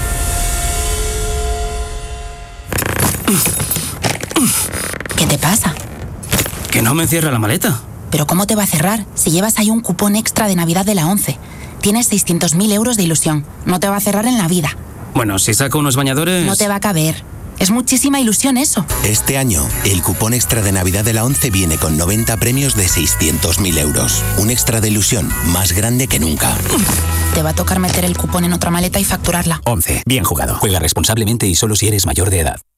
¿Qué te pasa? Que no me cierra la maleta. ¿Pero cómo te va a cerrar si llevas ahí un cupón extra de Navidad de la 11? Tienes 600.000 euros de ilusión. No te va a cerrar en la vida. Bueno, si saco unos bañadores... No te va a caber. Es muchísima ilusión eso. Este año, el cupón extra de Navidad de la ONCE viene con 90 premios de 600.000 euros. Un extra de ilusión más grande que nunca. Te va a tocar meter el cupón en otra maleta y facturarla. 11. Bien jugado. Juega responsablemente y solo si eres mayor de edad.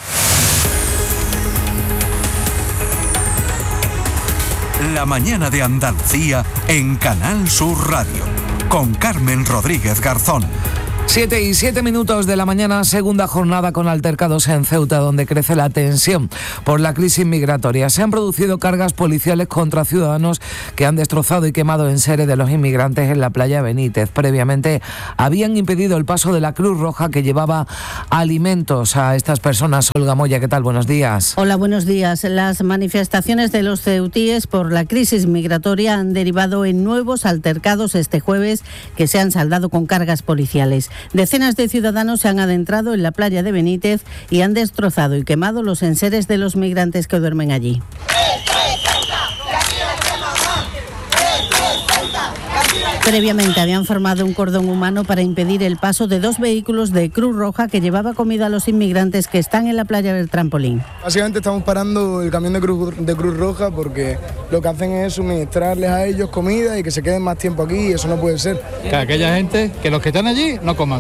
La mañana de Andalucía en Canal Sur Radio, con Carmen Rodríguez Garzón. 7:07 de la mañana, segunda jornada con altercados en Ceuta, donde crece la tensión por la crisis migratoria. Se han producido cargas policiales contra ciudadanos que han destrozado y quemado enseres de los inmigrantes en la playa Benítez. Previamente habían impedido el paso de la Cruz Roja, que llevaba alimentos a estas personas. Olga Moya, ¿qué tal? Buenos días. Hola, buenos días. Las manifestaciones de los ceutíes por la crisis migratoria han derivado en nuevos altercados este jueves, que se han saldado con cargas policiales. Decenas de ciudadanos se han adentrado en la playa de Benítez y han destrozado y quemado los enseres de los migrantes que duermen allí. Previamente habían formado un cordón humano para impedir el paso de 2 vehículos de Cruz Roja que llevaba comida a los inmigrantes que están en la playa del Trampolín. Básicamente estamos parando el camión de Cruz Roja porque lo que hacen es suministrarles a ellos comida y que se queden más tiempo aquí, y eso no puede ser. Que aquella gente, que los que están allí no coman.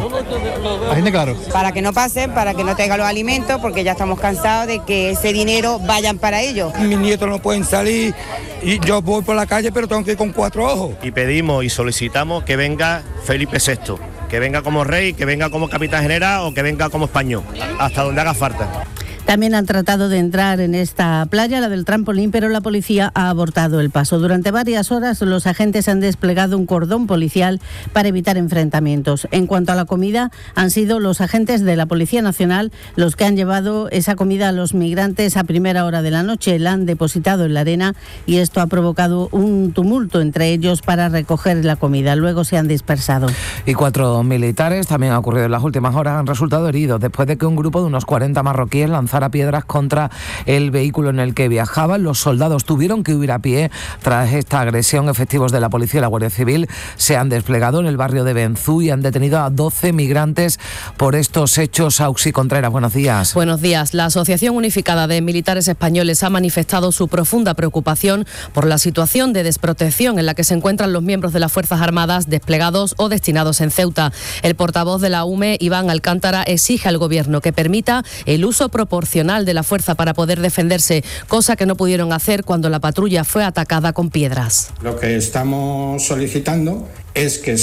La gente, claro. Para que no pasen, para que no tengan los alimentos, porque ya estamos cansados de que ese dinero vayan para ellos. Mis nietos no pueden salir y yo voy por la calle, pero tengo que ir con 4 ojos. Y pedimos y solicitamos que venga Felipe VI, que venga como rey, que venga como capitán general o que venga como español, hasta donde haga falta. También han tratado de entrar en esta playa, la del Trampolín, pero la policía ha abortado el paso. Durante varias horas los agentes han desplegado un cordón policial para evitar enfrentamientos. En cuanto a la comida, han sido los agentes de la Policía Nacional los que han llevado esa comida a los migrantes a primera hora de la noche. La han depositado en la arena y esto ha provocado un tumulto entre ellos para recoger la comida. Luego se han dispersado. Y 4 militares, también ha ocurrido en las últimas horas, han resultado heridos después de que un grupo de unos 40 marroquíes lanzara piedras contra el vehículo en el que viajaban. Los soldados tuvieron que huir a pie tras esta agresión. Efectivos de la policía y la Guardia Civil se han desplegado en el barrio de Benzú y han detenido a 12 migrantes por estos hechos. Auxi Contreras, buenos días. Buenos días. La Asociación Unificada de Militares Españoles ha manifestado su profunda preocupación por la situación de desprotección en la que se encuentran los miembros de las Fuerzas Armadas desplegados o destinados en Ceuta. El portavoz de la UME, Iván Alcántara, exige al Gobierno que permita el uso proporcional de la fuerza para poder defenderse, cosa que no pudieron hacer cuando la patrulla fue atacada con piedras. Lo que estamos solicitando es que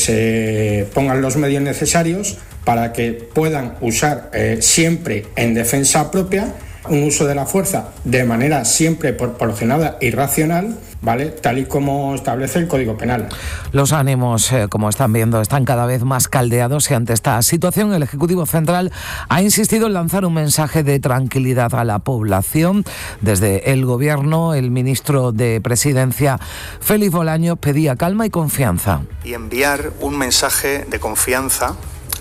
se pongan los medios necesarios para que puedan usar siempre en defensa propia un uso de la fuerza de manera siempre proporcionada y racional, ¿vale? Tal y como establece el Código Penal. Los ánimos, como están viendo, están cada vez más caldeados y ante esta situación el Ejecutivo Central ha insistido en lanzar un mensaje de tranquilidad a la población. Desde el Gobierno, el ministro de Presidencia, Félix Bolaños, pedía calma y confianza. Y enviar un mensaje de confianza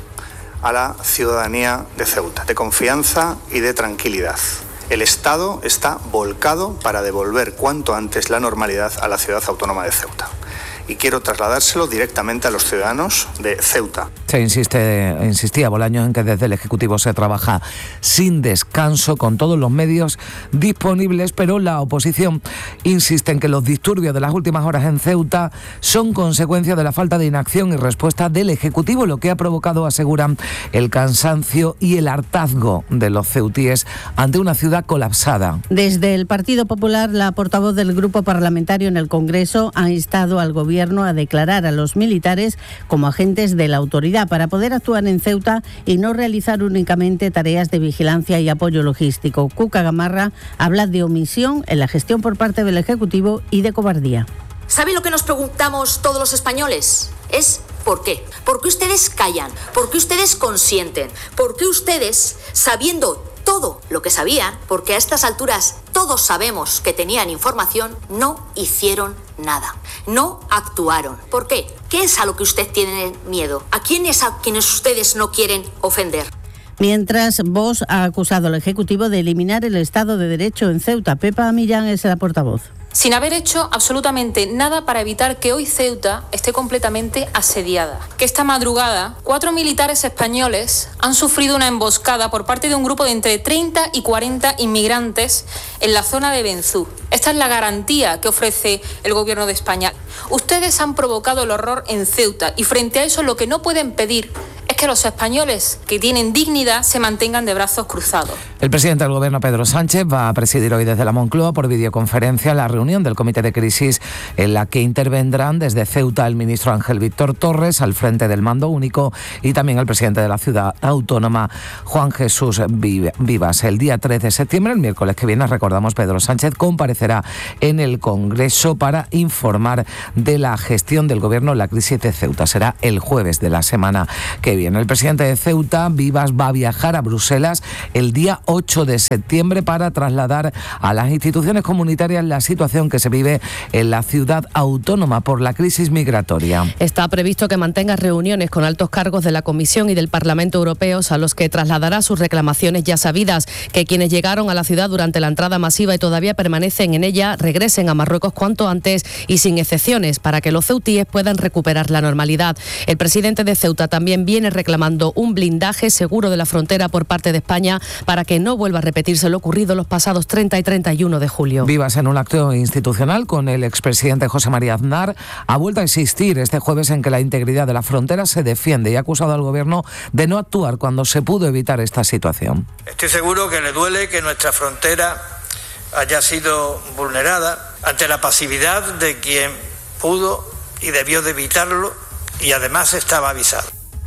a la ciudadanía de Ceuta, de confianza y de tranquilidad. El Estado está volcado para devolver cuanto antes la normalidad a la ciudad autónoma de Ceuta. Y quiero trasladárselo directamente a los ciudadanos de Ceuta. Insistía Bolaños en que desde el Ejecutivo se trabaja sin descanso con todos los medios disponibles, pero la oposición insiste en que los disturbios de las últimas horas en Ceuta son consecuencia de la falta de inacción y respuesta del Ejecutivo, lo que ha provocado, aseguran, el cansancio y el hartazgo de los ceutíes ante una ciudad colapsada. Desde el Partido Popular, la portavoz del Grupo Parlamentario en el Congreso ha instado al Gobierno a declarar a los militares como agentes de la autoridad para poder actuar en Ceuta y no realizar únicamente tareas de vigilancia y apoyo logístico. Cuca Gamarra habla de omisión en la gestión por parte del Ejecutivo y de cobardía. ¿Sabe lo que nos preguntamos todos los españoles? Es ¿por qué? ¿Por qué ustedes callan? ¿Por qué ustedes consienten? ¿Por qué ustedes, sabiendo todo lo que sabían, porque a estas alturas todos sabemos que tenían información, no hicieron nada? No actuaron. ¿Por qué? ¿Qué es a lo que usted tiene miedo? ¿A quiénes ustedes no quieren ofender? Mientras, Vox ha acusado al Ejecutivo de eliminar el Estado de Derecho en Ceuta. Pepa Millán es la portavoz. sin haber hecho absolutamente nada para evitar que hoy Ceuta esté completamente asediada. Que esta madrugada 4 militares españoles han sufrido una emboscada por parte de un grupo de entre 30 y 40 inmigrantes en la zona de Benzú. Esta es la garantía que ofrece el Gobierno de España. Ustedes han provocado el horror en Ceuta y frente a eso lo que no pueden pedir es que los españoles que tienen dignidad se mantengan de brazos cruzados. El presidente del Gobierno, Pedro Sánchez, va a presidir hoy desde la Moncloa por videoconferencia la reunión del Comité de Crisis en la que intervendrán desde Ceuta el ministro Ángel Víctor Torres al frente del mando único y también el presidente de la ciudad autónoma, Juan Jesús Vivas. El día 3 de septiembre, el miércoles que viene, recordamos, Pedro Sánchez comparecerá en el Congreso para informar de la gestión del Gobierno en la crisis de Ceuta. Será el jueves de la semana que viene. El presidente de Ceuta, Vivas, va a viajar a Bruselas el día 8 de septiembre para trasladar a las instituciones comunitarias la situación que se vive en la ciudad autónoma por la crisis migratoria. Está previsto que mantenga reuniones con altos cargos de la Comisión y del Parlamento Europeos a los que trasladará sus reclamaciones ya sabidas, que quienes llegaron a la ciudad durante la entrada masiva y todavía permanecen en ella regresen a Marruecos cuanto antes y sin excepciones para que los ceutíes puedan recuperar la normalidad. El presidente de Ceuta también viene reclamando un blindaje seguro de la frontera por parte de España para que no vuelva a repetirse lo ocurrido los pasados 30 y 31 de julio. Vivas, en un acto institucional con el expresidente José María Aznar, ha vuelto a insistir este jueves en que la integridad de la frontera se defiende y ha acusado al Gobierno de no actuar cuando se pudo evitar esta situación. Estoy seguro que le duele que nuestra frontera haya sido vulnerada ante la pasividad de quien pudo y debió de evitarlo y además estaba avisado.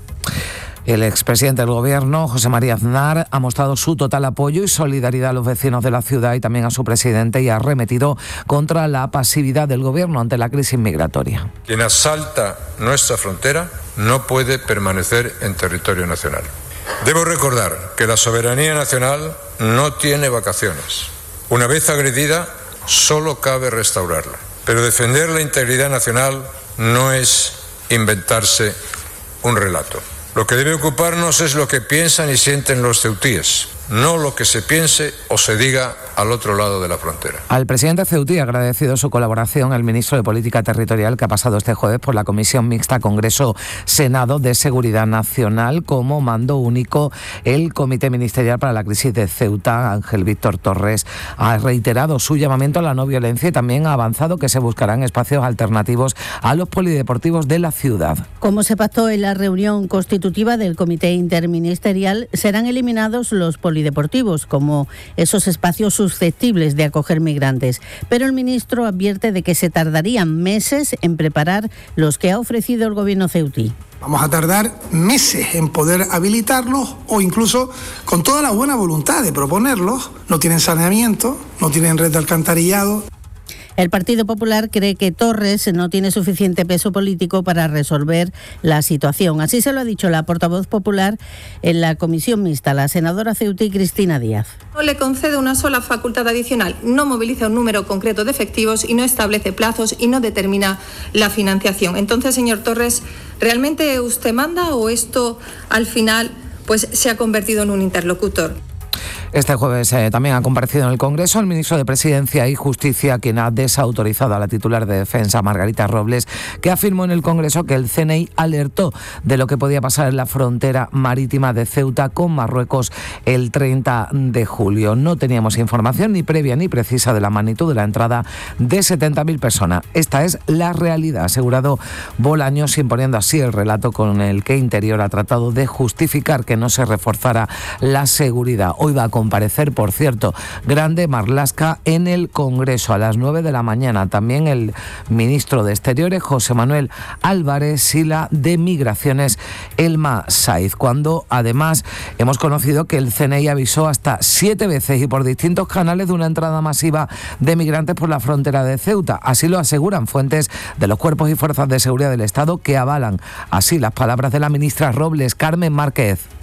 El expresidente del Gobierno, José María Aznar, ha mostrado su total apoyo y solidaridad a los vecinos de la ciudad y también a su presidente y ha arremetido contra la pasividad del Gobierno ante la crisis migratoria. Quien asalta nuestra frontera no puede permanecer en territorio nacional. Debo recordar que la soberanía nacional no tiene vacaciones. Una vez agredida, solo cabe restaurarla. Pero defender la integridad nacional no es inventarse un relato. Lo que debe ocuparnos es lo que piensan y sienten los ceutíes, no lo que se piense o se diga al otro lado de la frontera. Al presidente ceutí ha agradecido su colaboración el ministro de Política Territorial, que ha pasado este jueves por la Comisión Mixta Congreso-Senado de Seguridad Nacional como mando único. El Comité Ministerial para la Crisis de Ceuta, Ángel Víctor Torres, ha reiterado su llamamiento a la no violencia y también ha avanzado que se buscarán espacios alternativos a los polideportivos de la ciudad. Como se pactó en la reunión constitutiva del Comité Interministerial, serán eliminados los polideportivos como esos espacios susceptibles de acoger migrantes. Pero el ministro advierte de que se tardarían meses en preparar los que ha ofrecido el Gobierno ceutí. Vamos a tardar meses en poder habilitarlos o incluso con toda la buena voluntad de proponerlos. No tienen saneamiento, no tienen red de alcantarillado. El Partido Popular cree que Torres no tiene suficiente peso político para resolver la situación. Así se lo ha dicho la portavoz popular en la comisión mixta, la senadora ceutí Cristina Díaz. No le concede una sola facultad adicional, no moviliza un número concreto de efectivos y no establece plazos y no determina la financiación. Entonces, señor Torres, ¿realmente usted manda o esto al final pues se ha convertido en un interlocutor? Este jueves también ha comparecido en el Congreso el ministro de Presidencia y Justicia, quien ha desautorizado a la titular de Defensa, Margarita Robles, que afirmó en el Congreso que el CNI alertó de lo que podía pasar en la frontera marítima de Ceuta con Marruecos el 30 de julio. No teníamos información ni previa ni precisa de la magnitud de la entrada de 70.000 personas. Esta es la realidad, ha asegurado Bolaños, imponiendo así el relato con el que Interior ha tratado de justificar que no se reforzara la seguridad. Hoy va a comparecer, por cierto, Grande Marlaska en el Congreso a las 9 de la mañana. También el ministro de Exteriores, José Manuel Álvarez, y la de Migraciones, Elma Saiz, cuando además hemos conocido que el CNI avisó hasta 7 veces y por distintos canales de una entrada masiva de migrantes por la frontera de Ceuta. Así lo aseguran fuentes de los cuerpos y fuerzas de seguridad del Estado, que avalan así las palabras de la ministra Robles, Carmen Márquez.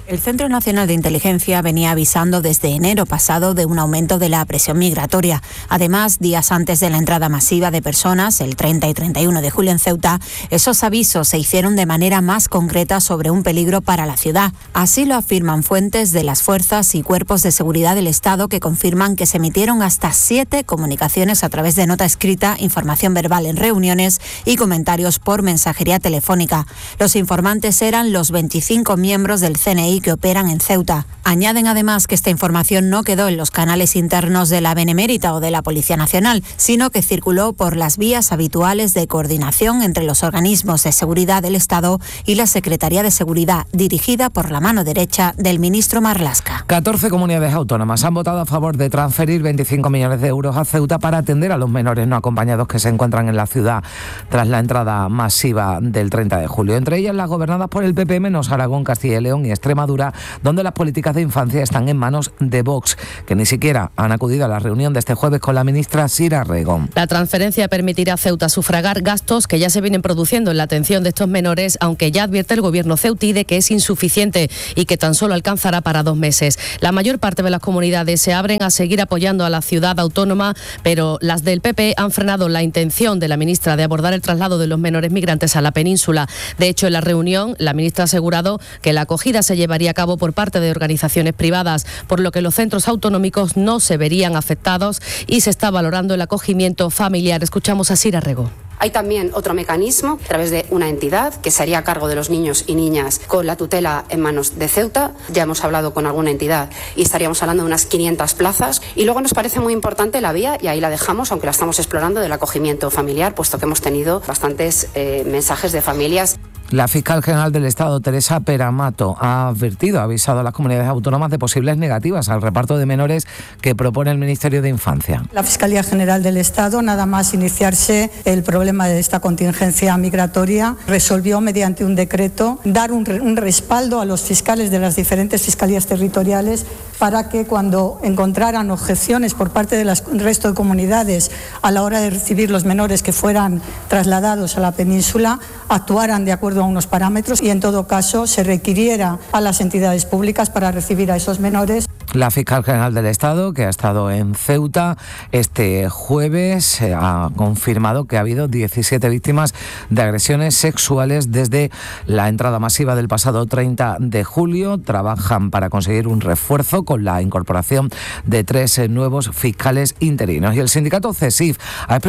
El Centro Nacional de Inteligencia venía avisando desde enero pasado de un aumento de la presión migratoria. Además, días antes de la entrada masiva de personas, el 30 y 31 de julio en Ceuta, esos avisos se hicieron de manera más concreta sobre un peligro para la ciudad. Así lo afirman fuentes de las fuerzas y cuerpos de seguridad del Estado, que confirman que se emitieron hasta 7 comunicaciones a través de nota escrita, información verbal en reuniones y comentarios por mensajería telefónica. Los informantes eran los 25 miembros del CNI que operan en Ceuta. Añaden además que esta información no quedó en los canales internos de la Benemérita o de la Policía Nacional, sino que circuló por las vías habituales de coordinación entre los organismos de seguridad del Estado y la Secretaría de Seguridad, dirigida por la mano derecha del ministro Marlaska. 14 comunidades autónomas han votado a favor de transferir 25 millones de euros a Ceuta para atender a los menores no acompañados que se encuentran en la ciudad tras la entrada masiva del 30 de julio. Entre ellas las gobernadas por el PP, menos Aragón, Castilla y León y Extremadura, donde las políticas de infancia están en manos de Vox, que ni siquiera han acudido a la reunión de este jueves con la ministra Sira Rego. La transferencia permitirá a Ceuta sufragar gastos que ya se vienen produciendo en la atención de estos menores, aunque ya advierte el gobierno ceutí de que es insuficiente y que tan solo alcanzará para 2 meses. La mayor parte de las comunidades se abren a seguir apoyando a la ciudad autónoma, pero las del PP han frenado la intención de la ministra de abordar el traslado de los menores migrantes a la península. De hecho, en la reunión, la ministra ha asegurado que la acogida se llevaría a cabo por parte de organizaciones privadas, por lo que los centros autonómicos no se verían afectados y se está valorando el acogimiento familiar. Escuchamos a Sira Rego. Hay también otro mecanismo a través de una entidad que se haría cargo de los niños y niñas con la tutela en manos de Ceuta. Ya hemos hablado con alguna entidad y estaríamos hablando de unas 500 plazas. Y luego nos parece muy importante la vía, y ahí la dejamos, aunque la estamos explorando, del acogimiento familiar, puesto que hemos tenido bastantes mensajes de familias. La fiscal general del Estado, Teresa Peramato, ha avisado a las comunidades autónomas de posibles negativas al reparto de menores que propone el Ministerio de Infancia. La Fiscalía General del Estado, nada más iniciarse el problema de esta contingencia migratoria, resolvió mediante un decreto dar un respaldo a los fiscales de las diferentes fiscalías territoriales para que cuando encontraran objeciones por parte del resto de comunidades a la hora de recibir los menores que fueran trasladados a la península, actuaran de acuerdo a unos parámetros y en todo caso se requiriera a las entidades públicas para recibir a esos menores. La fiscal general del Estado, que ha estado en Ceuta este jueves, ha confirmado que ha habido 17 víctimas de agresiones sexuales desde la entrada masiva del pasado 30 de julio. Trabajan para conseguir un refuerzo con la incorporación de 3 nuevos fiscales interinos. Y el sindicato CESIF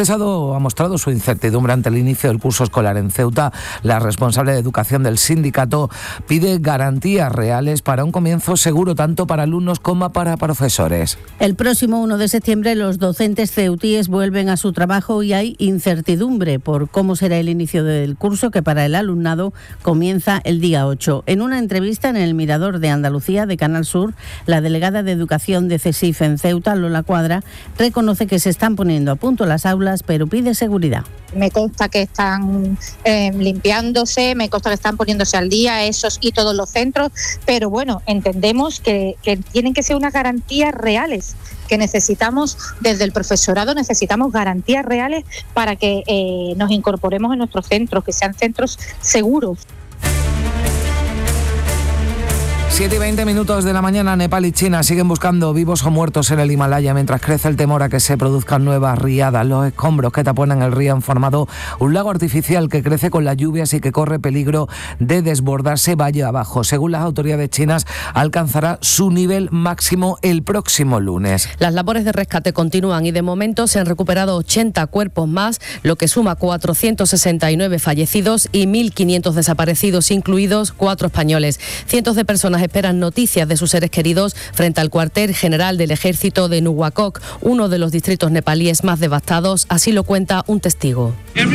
ha mostrado su incertidumbre ante el inicio del curso escolar en Ceuta. La responsable de educación del sindicato pide garantías reales para un comienzo seguro tanto para alumnos como para profesores. El próximo 1 de septiembre los docentes ceutíes vuelven a su trabajo y hay incertidumbre por cómo será el inicio del curso, que para el alumnado comienza el día 8. En una entrevista en el Mirador de Andalucía de Canal Sur, la delegada de Educación de CESIF en Ceuta, Lola Cuadra, reconoce que se están poniendo a punto las aulas, pero pide seguridad. Me consta que están limpiándose, me consta que están poniéndose al día esos y todos los centros, pero bueno, entendemos que tienen que ser unas garantías reales, que necesitamos desde el profesorado, necesitamos garantías reales para que nos incorporemos en nuestros centros, que sean centros seguros. 7:20 de la mañana, Nepal y China siguen buscando vivos o muertos en el Himalaya mientras crece el temor a que se produzcan nuevas riadas. Los escombros que taponan el río han formado un lago artificial que crece con las lluvias y que corre peligro de desbordarse valle abajo. Según las autoridades chinas, alcanzará su nivel máximo el próximo lunes. Las labores de rescate continúan y de momento se han recuperado 80 cuerpos más, lo que suma 469 fallecidos y 1.500 desaparecidos, incluidos 4 españoles. Cientos de personas esperan noticias de sus seres queridos frente al cuartel general del ejército de Nuwakot, uno de los distritos nepalíes más devastados, así lo cuenta un testigo.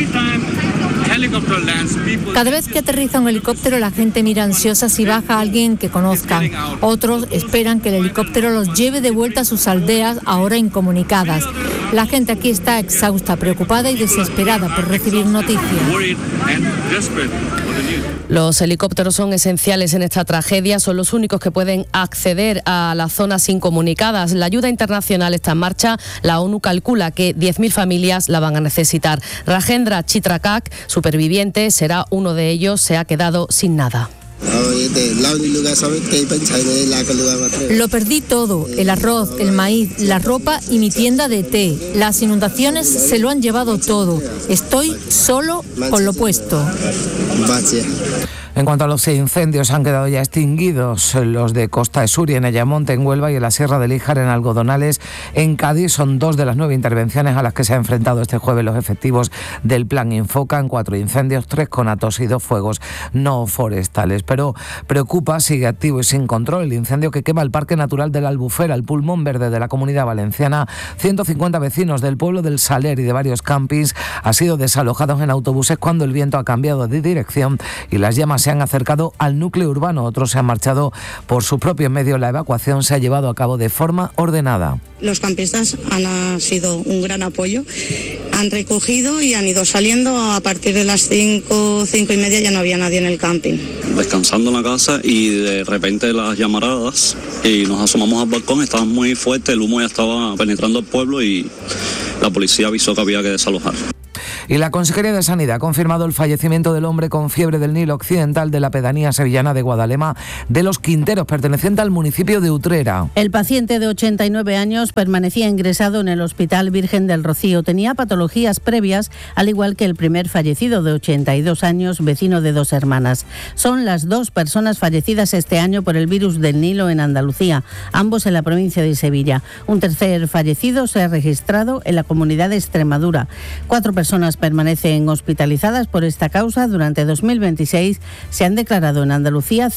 Cada vez que aterriza un helicóptero, la gente mira ansiosa si baja a alguien que conozcan. Otros esperan que el helicóptero los lleve de vuelta a sus aldeas, ahora incomunicadas. La gente aquí está exhausta, preocupada y desesperada por recibir noticias. Los helicópteros son esenciales en esta tragedia, son los únicos que pueden acceder a las zonas incomunicadas. La ayuda internacional está en marcha, la ONU calcula que 10.000 familias la van a necesitar. Rajendra Chitrakak, superviviente, será uno de ellos, se ha quedado sin nada. Lo perdí todo, el arroz, el maíz, la ropa y mi tienda de té. Las inundaciones se lo han llevado todo. Estoy solo con lo puesto. En cuanto a los incendios, han quedado ya extinguidos los de Costa de Sur y en Ayamonte, en Huelva, y en la Sierra de Líjar, en Algodonales, en Cádiz. Son 2 de las 9 intervenciones a las que se han enfrentado este jueves los efectivos del Plan Infoca, en 4 incendios, 3 conatos y 2 fuegos no forestales. Pero preocupa, sigue activo y sin control, el incendio que quema el Parque Natural de la Albufera, el pulmón verde de la Comunidad Valenciana. 150 vecinos del pueblo del Saler y de varios campings han sido desalojados en autobuses cuando el viento ha cambiado de dirección y las llamas se han acercado al núcleo urbano. Otros se han marchado por sus propios medios. La evacuación se ha llevado a cabo de forma ordenada. Los campistas han sido un gran apoyo. Han recogido y han ido saliendo. A partir de las 5:30 ya no había nadie en el camping. Descansando en la casa y de repente las llamaradas y nos asomamos al balcón. Estaba muy fuerte, el humo ya estaba penetrando el pueblo y la policía avisó que había que desalojar. Y la Consejería de Sanidad ha confirmado el fallecimiento del hombre con fiebre del Nilo Occidental de la pedanía sevillana de Guadalema de los Quinteros, perteneciente al municipio de Utrera. El paciente de 89 años permanecía ingresado en el Hospital Virgen del Rocío. Tenía patologías previas, al igual que el primer fallecido de 82 años, vecino de 2 hermanas. Son las 2 personas fallecidas este año por el virus del Nilo en Andalucía, ambos en la provincia de Sevilla. Un tercer fallecido se ha registrado en la comunidad de Extremadura. 4 personas permanecen hospitalizadas por esta causa. Durante 2026 se han declarado en Andalucía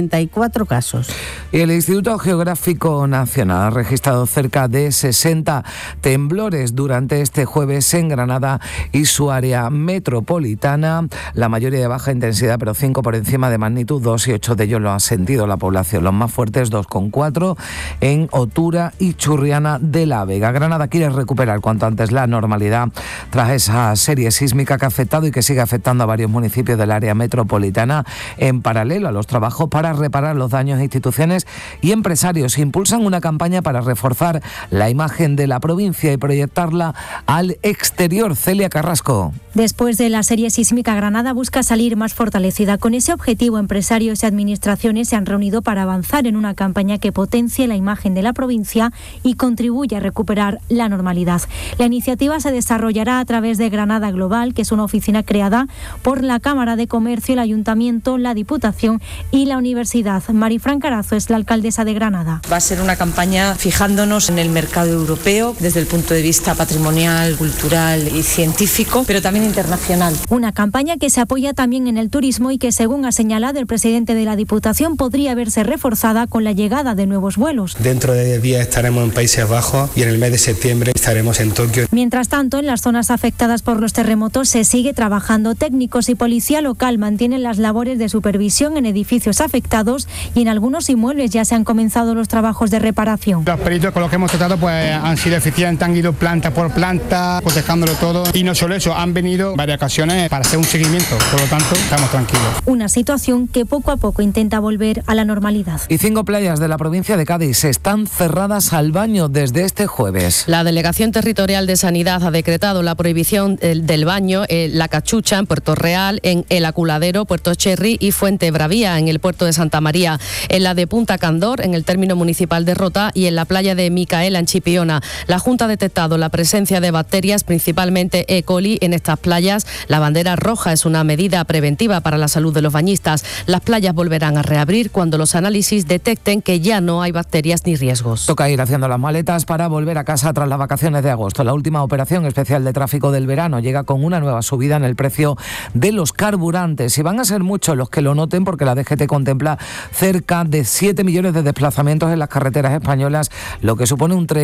54 casos. Y el Instituto Geográfico Nacional ha registrado cerca de 60 temblores durante este jueves en Granada y su área metropolitana, la mayoría de baja intensidad, pero 5 por encima de magnitud 2, y 8 de ellos lo ha sentido la población. Los más fuertes 2,4 en Otura y Churriana de la Vega. Granada quiere recuperar cuanto antes la normalidad tras esa serie sísmica que ha afectado y que sigue afectando a varios municipios del área metropolitana. En paralelo a los trabajos para reparar los daños, instituciones y empresarios impulsan una campaña para reforzar la imagen de la provincia y proyectarla al exterior. Celia Carrasco. Después de la serie sísmica, Granada busca salir más fortalecida. Con ese objetivo, empresarios y administraciones se han reunido para avanzar en una campaña que potencie la imagen de la provincia y contribuya a recuperar la normalidad. La iniciativa se desarrollará a través de Granada Global, que es una oficina creada por la Cámara de Comercio, el Ayuntamiento, la Diputación y la Universidad. Marifran Carazo es la alcaldesa de Granada. Va a ser una campaña fijándonos en el mercado europeo desde el punto de vista patrimonial, cultural y científico, pero también internacional. Una campaña que se apoya también en el turismo y que, según ha señalado el presidente de la Diputación, podría verse reforzada con la llegada de nuevos vuelos. Dentro de 10 días estaremos en Países Bajos y en el mes de septiembre estaremos en Tokio. Mientras tanto, en las zonas afectadas por los terremotos se sigue trabajando. Técnicos y policía local mantienen las labores de supervisión en edificios afectados y en algunos inmuebles ya se han comenzado los trabajos de reparación. Los peritos con los que hemos tratado pues han sido eficientes, han ido planta por planta, cotejándolo todo, y no solo eso, han venido varias ocasiones para hacer un seguimiento, por lo tanto estamos tranquilos. Una situación que poco a poco intenta volver a la normalidad. Y 5 playas de la provincia de Cádiz están cerradas al baño desde este jueves. La Delegación Territorial de Sanidad ha decretado la prohibición del baño en La Cachucha, en Puerto Real, en El Aculadero, Puerto Cherry y Fuente Bravía, en el puerto de Santa María, en la de Punta Candor, en el término municipal de Rota, y en la playa de Micaela, en Chipiona. La Junta ha detectado la presencia de bacterias, principalmente E. coli, en estas playas. La bandera roja es una medida preventiva para la salud de los bañistas. Las playas volverán a reabrir cuando los análisis detecten que ya no hay bacterias ni riesgos. Toca ir haciendo las maletas para volver a casa tras las vacaciones de agosto. La última operación especial de tráfico del verano llega con una nueva subida en el precio de los carburantes, y van a ser muchos los que lo noten, porque la DGT contempla cerca de 7 millones de desplazamientos en las carreteras españolas, lo que supone un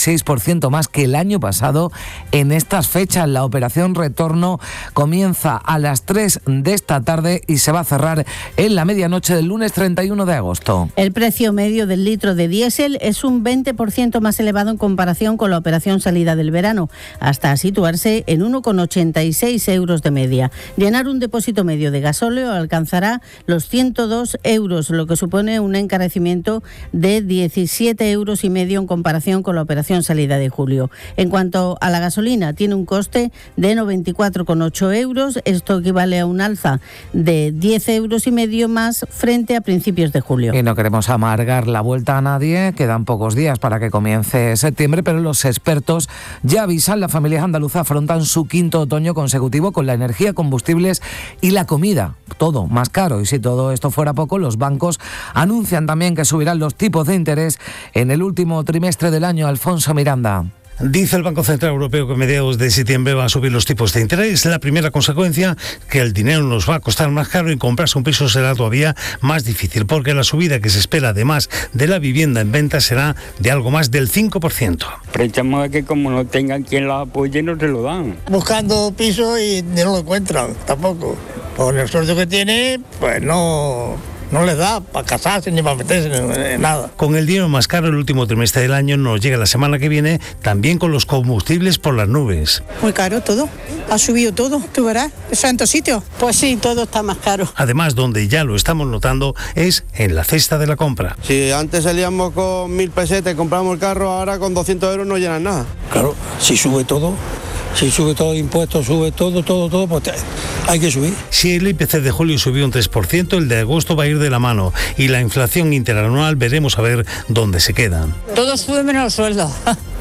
36% más que el año pasado en estas fechas. La operación retorno comienza a las 3 de esta tarde y se va a cerrar en la medianoche del lunes 31 de agosto. El precio medio del litro de diésel es un 20% más elevado en comparación con la operación salida del verano, hasta situarse en 1,9 euros de media. Llenar un depósito medio de gasóleo alcanzará los 102 euros, lo que supone un encarecimiento de 17,5 euros en comparación con la operación salida de julio. En cuanto a la gasolina, tiene un coste de 94,8 euros. Esto equivale a un alza de 10,5 euros más frente a principios de julio. Y no queremos amargar la vuelta a nadie. Quedan pocos días para que comience septiembre, pero los expertos ya avisan, las familias andaluzas afrontan su quinto otoño consecutivo con la energía, combustibles y la comida. Todo más caro. Y si todo esto fuera poco, los bancos anuncian también que subirán los tipos de interés en el último trimestre del año. Alfonso Miranda. Dice el Banco Central Europeo que a mediados de septiembre va a subir los tipos de interés. La primera consecuencia, que el dinero nos va a costar más caro y comprarse un piso será todavía más difícil, porque la subida que se espera además de la vivienda en venta será de algo más del 5%. Aprovechamos de que como no tengan quien los apoye, no se lo dan. Buscando piso y no lo encuentran tampoco. Por el sueldo que tiene, pues no les da para casarse ni para meterse en nada. Con el dinero más caro, el último trimestre del año nos llega la semana que viene, también con los combustibles por las nubes. Muy caro todo, ha subido todo, tú verás, eso en todos sitios. Pues sí, todo está más caro. Además, donde ya lo estamos notando es en la cesta de la compra. Si antes salíamos con 1.000 pesetas y compramos el carro, ahora con 200 euros no llenan nada. Claro, si sube todo de impuestos, sube todo, pues hay que subir. Si el IPC de julio subió un 3%, el de agosto va a ir de la mano y la inflación interanual veremos a ver dónde se quedan. Todo sube menos los sueldos.